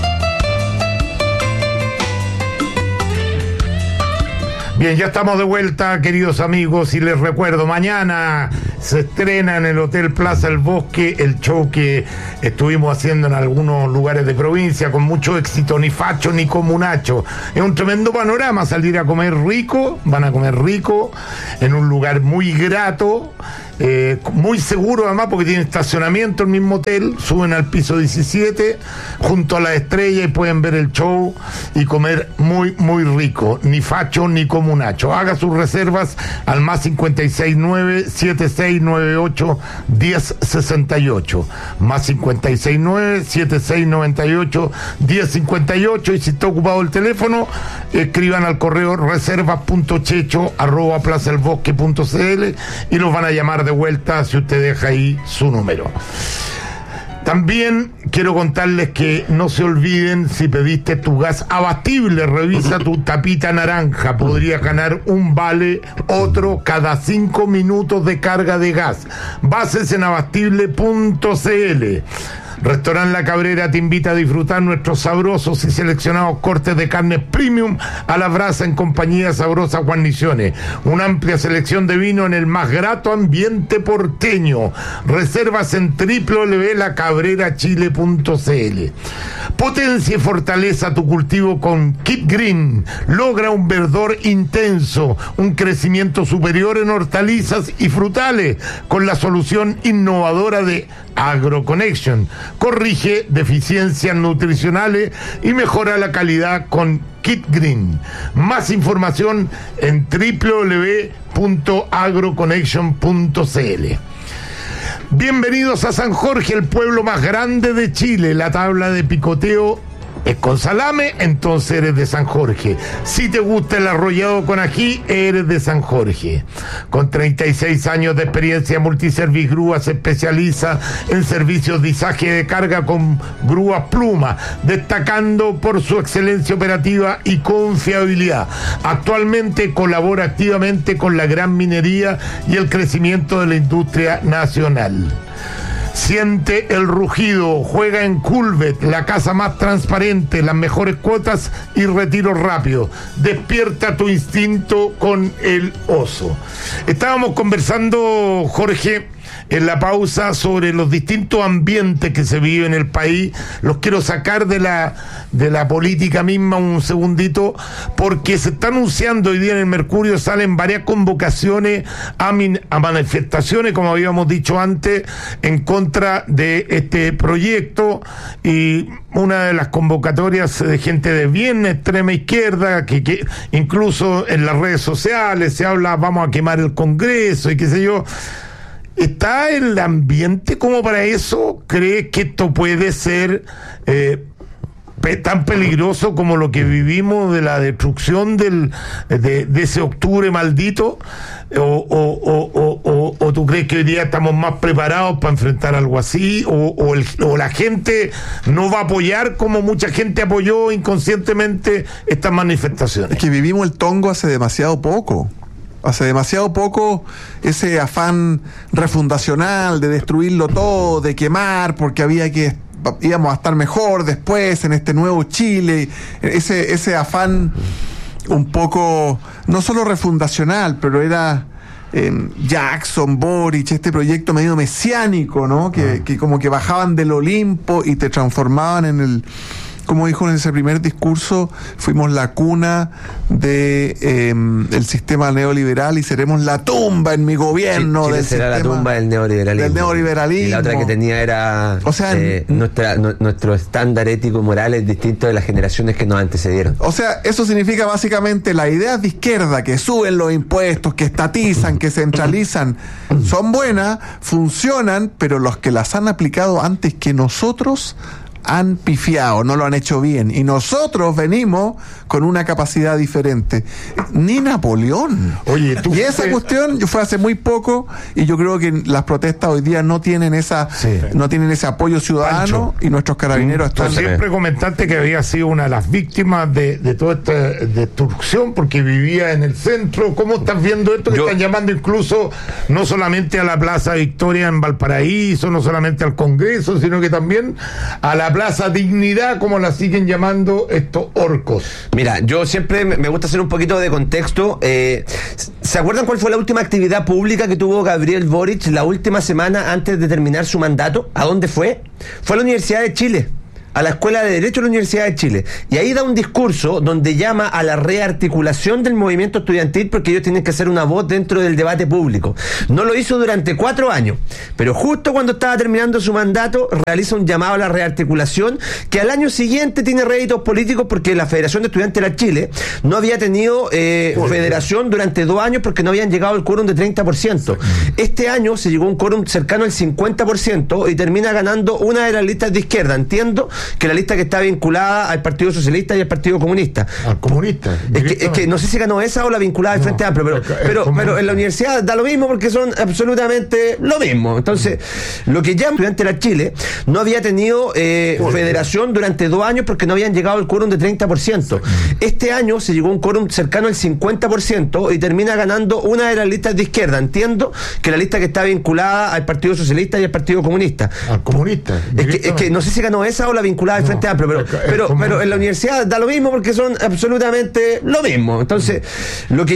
Bien, ya estamos de vuelta, queridos amigos, y les recuerdo, mañana se estrena en el Hotel Plaza El Bosque el show que estuvimos haciendo en algunos lugares de provincia con mucho éxito, Ni Facho ni Comunacho. Es un tremendo panorama, salir a comer rico, van a comer rico, en un lugar muy grato, muy seguro además porque tiene estacionamiento el mismo hotel, suben al piso 17 junto a la estrella y pueden ver el show y comer muy muy rico, Ni Facho ni Comunacho. Haga sus reservas al más 569-7698-1068, más 569-7698-1058, y si está ocupado el teléfono, escriban al correo reservas.checho@plazaelbosque.cl y los van a llamar de vuelta si usted deja ahí su número. También quiero contarles que no se olviden, si pediste tu gas Abastible, revisa tu tapita naranja, podría ganar un vale, otro cada 5 minutos de carga de gas. Bases en abastible.cl. Restaurant La Cabrera te invita a disfrutar nuestros sabrosos y seleccionados cortes de carne premium a la brasa en compañía de sabrosas guarniciones. Una amplia selección de vino en el más grato ambiente porteño. Reservas en www.lacabrerachile.cl. Potencia y fortaleza tu cultivo con Keep Green. Logra un verdor intenso, un crecimiento superior en hortalizas y frutales con la solución innovadora de AgroConnection. Corrige deficiencias nutricionales y mejora la calidad con Kit Green. Más información en www.agroconnection.cl. Bienvenidos a San Jorge, el pueblo más grande de Chile. La tabla de picoteo es con salame, entonces eres de San Jorge. Si te gusta el arrollado con ají, eres de San Jorge. Con 36 años de experiencia, Multiservice Grúa se especializa en servicios de izaje de carga con grúas Pluma, destacando por su excelencia operativa y confiabilidad. Actualmente colabora activamente con la gran minería y el crecimiento de la industria nacional. Siente el rugido, juega en Culvet, la casa más transparente, las mejores cuotas y retiro rápido. Despierta tu instinto con el oso. Estábamos conversando, Jorge, en la pausa sobre los distintos ambientes que se viven en el país. Los quiero sacar de la política misma un segundito, porque se está anunciando hoy día en el Mercurio, salen varias convocaciones a manifestaciones, como habíamos dicho antes, en contra de este proyecto, y una de las convocatorias de gente de bien extrema izquierda, que incluso en las redes sociales se habla, vamos a quemar el Congreso y qué sé yo. ¿Está el ambiente como para eso? ¿Crees que esto puede ser tan peligroso como lo que vivimos de la destrucción de ese octubre maldito? ¿O tú crees que hoy día estamos más preparados para enfrentar algo así? ¿O la gente no va a apoyar como mucha gente apoyó inconscientemente estas manifestaciones? Es que vivimos el tongo hace demasiado poco. Hace demasiado poco ese afán refundacional de destruirlo todo, de quemar, porque íbamos a estar mejor después en este nuevo Chile. Ese afán un poco, no solo refundacional, pero era Jackson, Boric, este proyecto medio mesiánico, ¿no? Que como que bajaban del Olimpo y te transformaban en como dijo en ese primer discurso, fuimos la cuna de el sistema neoliberal y seremos la tumba en mi gobierno Chile del será sistema, la tumba del neoliberalismo. Y la otra que tenía era, o sea, nuestro estándar ético y moral es distinto de las generaciones que nos antecedieron. O sea, eso significa básicamente las ideas de izquierda que suben los impuestos, que estatizan, que centralizan, son buenas, funcionan, pero los que las han aplicado antes que nosotros han pifiado, no lo han hecho bien, y nosotros venimos con una capacidad diferente. Ni Napoleón. Oye, y esa cuestión fue hace muy poco, y yo creo que las protestas hoy día no tienen no tienen ese apoyo ciudadano, Pancho, y nuestros carabineros están... Siempre comentaste que había sido una de las víctimas de toda esta destrucción, porque vivía en el centro. ¿Cómo estás viendo esto? Que están llamando incluso no solamente a la Plaza Victoria en Valparaíso, no solamente al Congreso, sino que también a la Plaza Dignidad, como la siguen llamando estos orcos. Mira, yo siempre me gusta hacer un poquito de contexto. ¿Se acuerdan cuál fue la última actividad pública que tuvo Gabriel Boric la última semana antes de terminar su mandato? ¿A dónde fue? Fue a la Universidad de Chile, a la Escuela de Derecho de la Universidad de Chile, y ahí da un discurso donde llama a la rearticulación del movimiento estudiantil, porque ellos tienen que hacer una voz dentro del debate público. No lo hizo durante 4 años, pero justo cuando estaba terminando su mandato realiza un llamado a la rearticulación, que al año siguiente tiene réditos políticos, porque la Federación de Estudiantes de Chile no había tenido federación durante 2 años porque no habían llegado al quórum de 30%. Este año se llegó a un quórum cercano al 50% y termina ganando una de las listas de izquierda. Entiendo que la lista que está vinculada al Partido Socialista y al Partido Comunista. Al comunista. Es que no sé si ganó esa o la vinculada al Frente Amplio, pero en la universidad da lo mismo porque son absolutamente lo mismo. Entonces, lo que llama Estudiantes de Chile no había tenido federación durante 2 años porque no habían llegado al quórum de 30%. Este año se llegó a un quórum cercano al 50% y termina ganando una de las listas de izquierda. Entiendo que la lista que está vinculada al Partido Socialista y al Partido Comunista. Al comunista. Es que no sé si ganó esa o la vinculada al Frente Amplio, pero en la universidad da lo mismo porque son absolutamente lo mismo. Entonces, lo que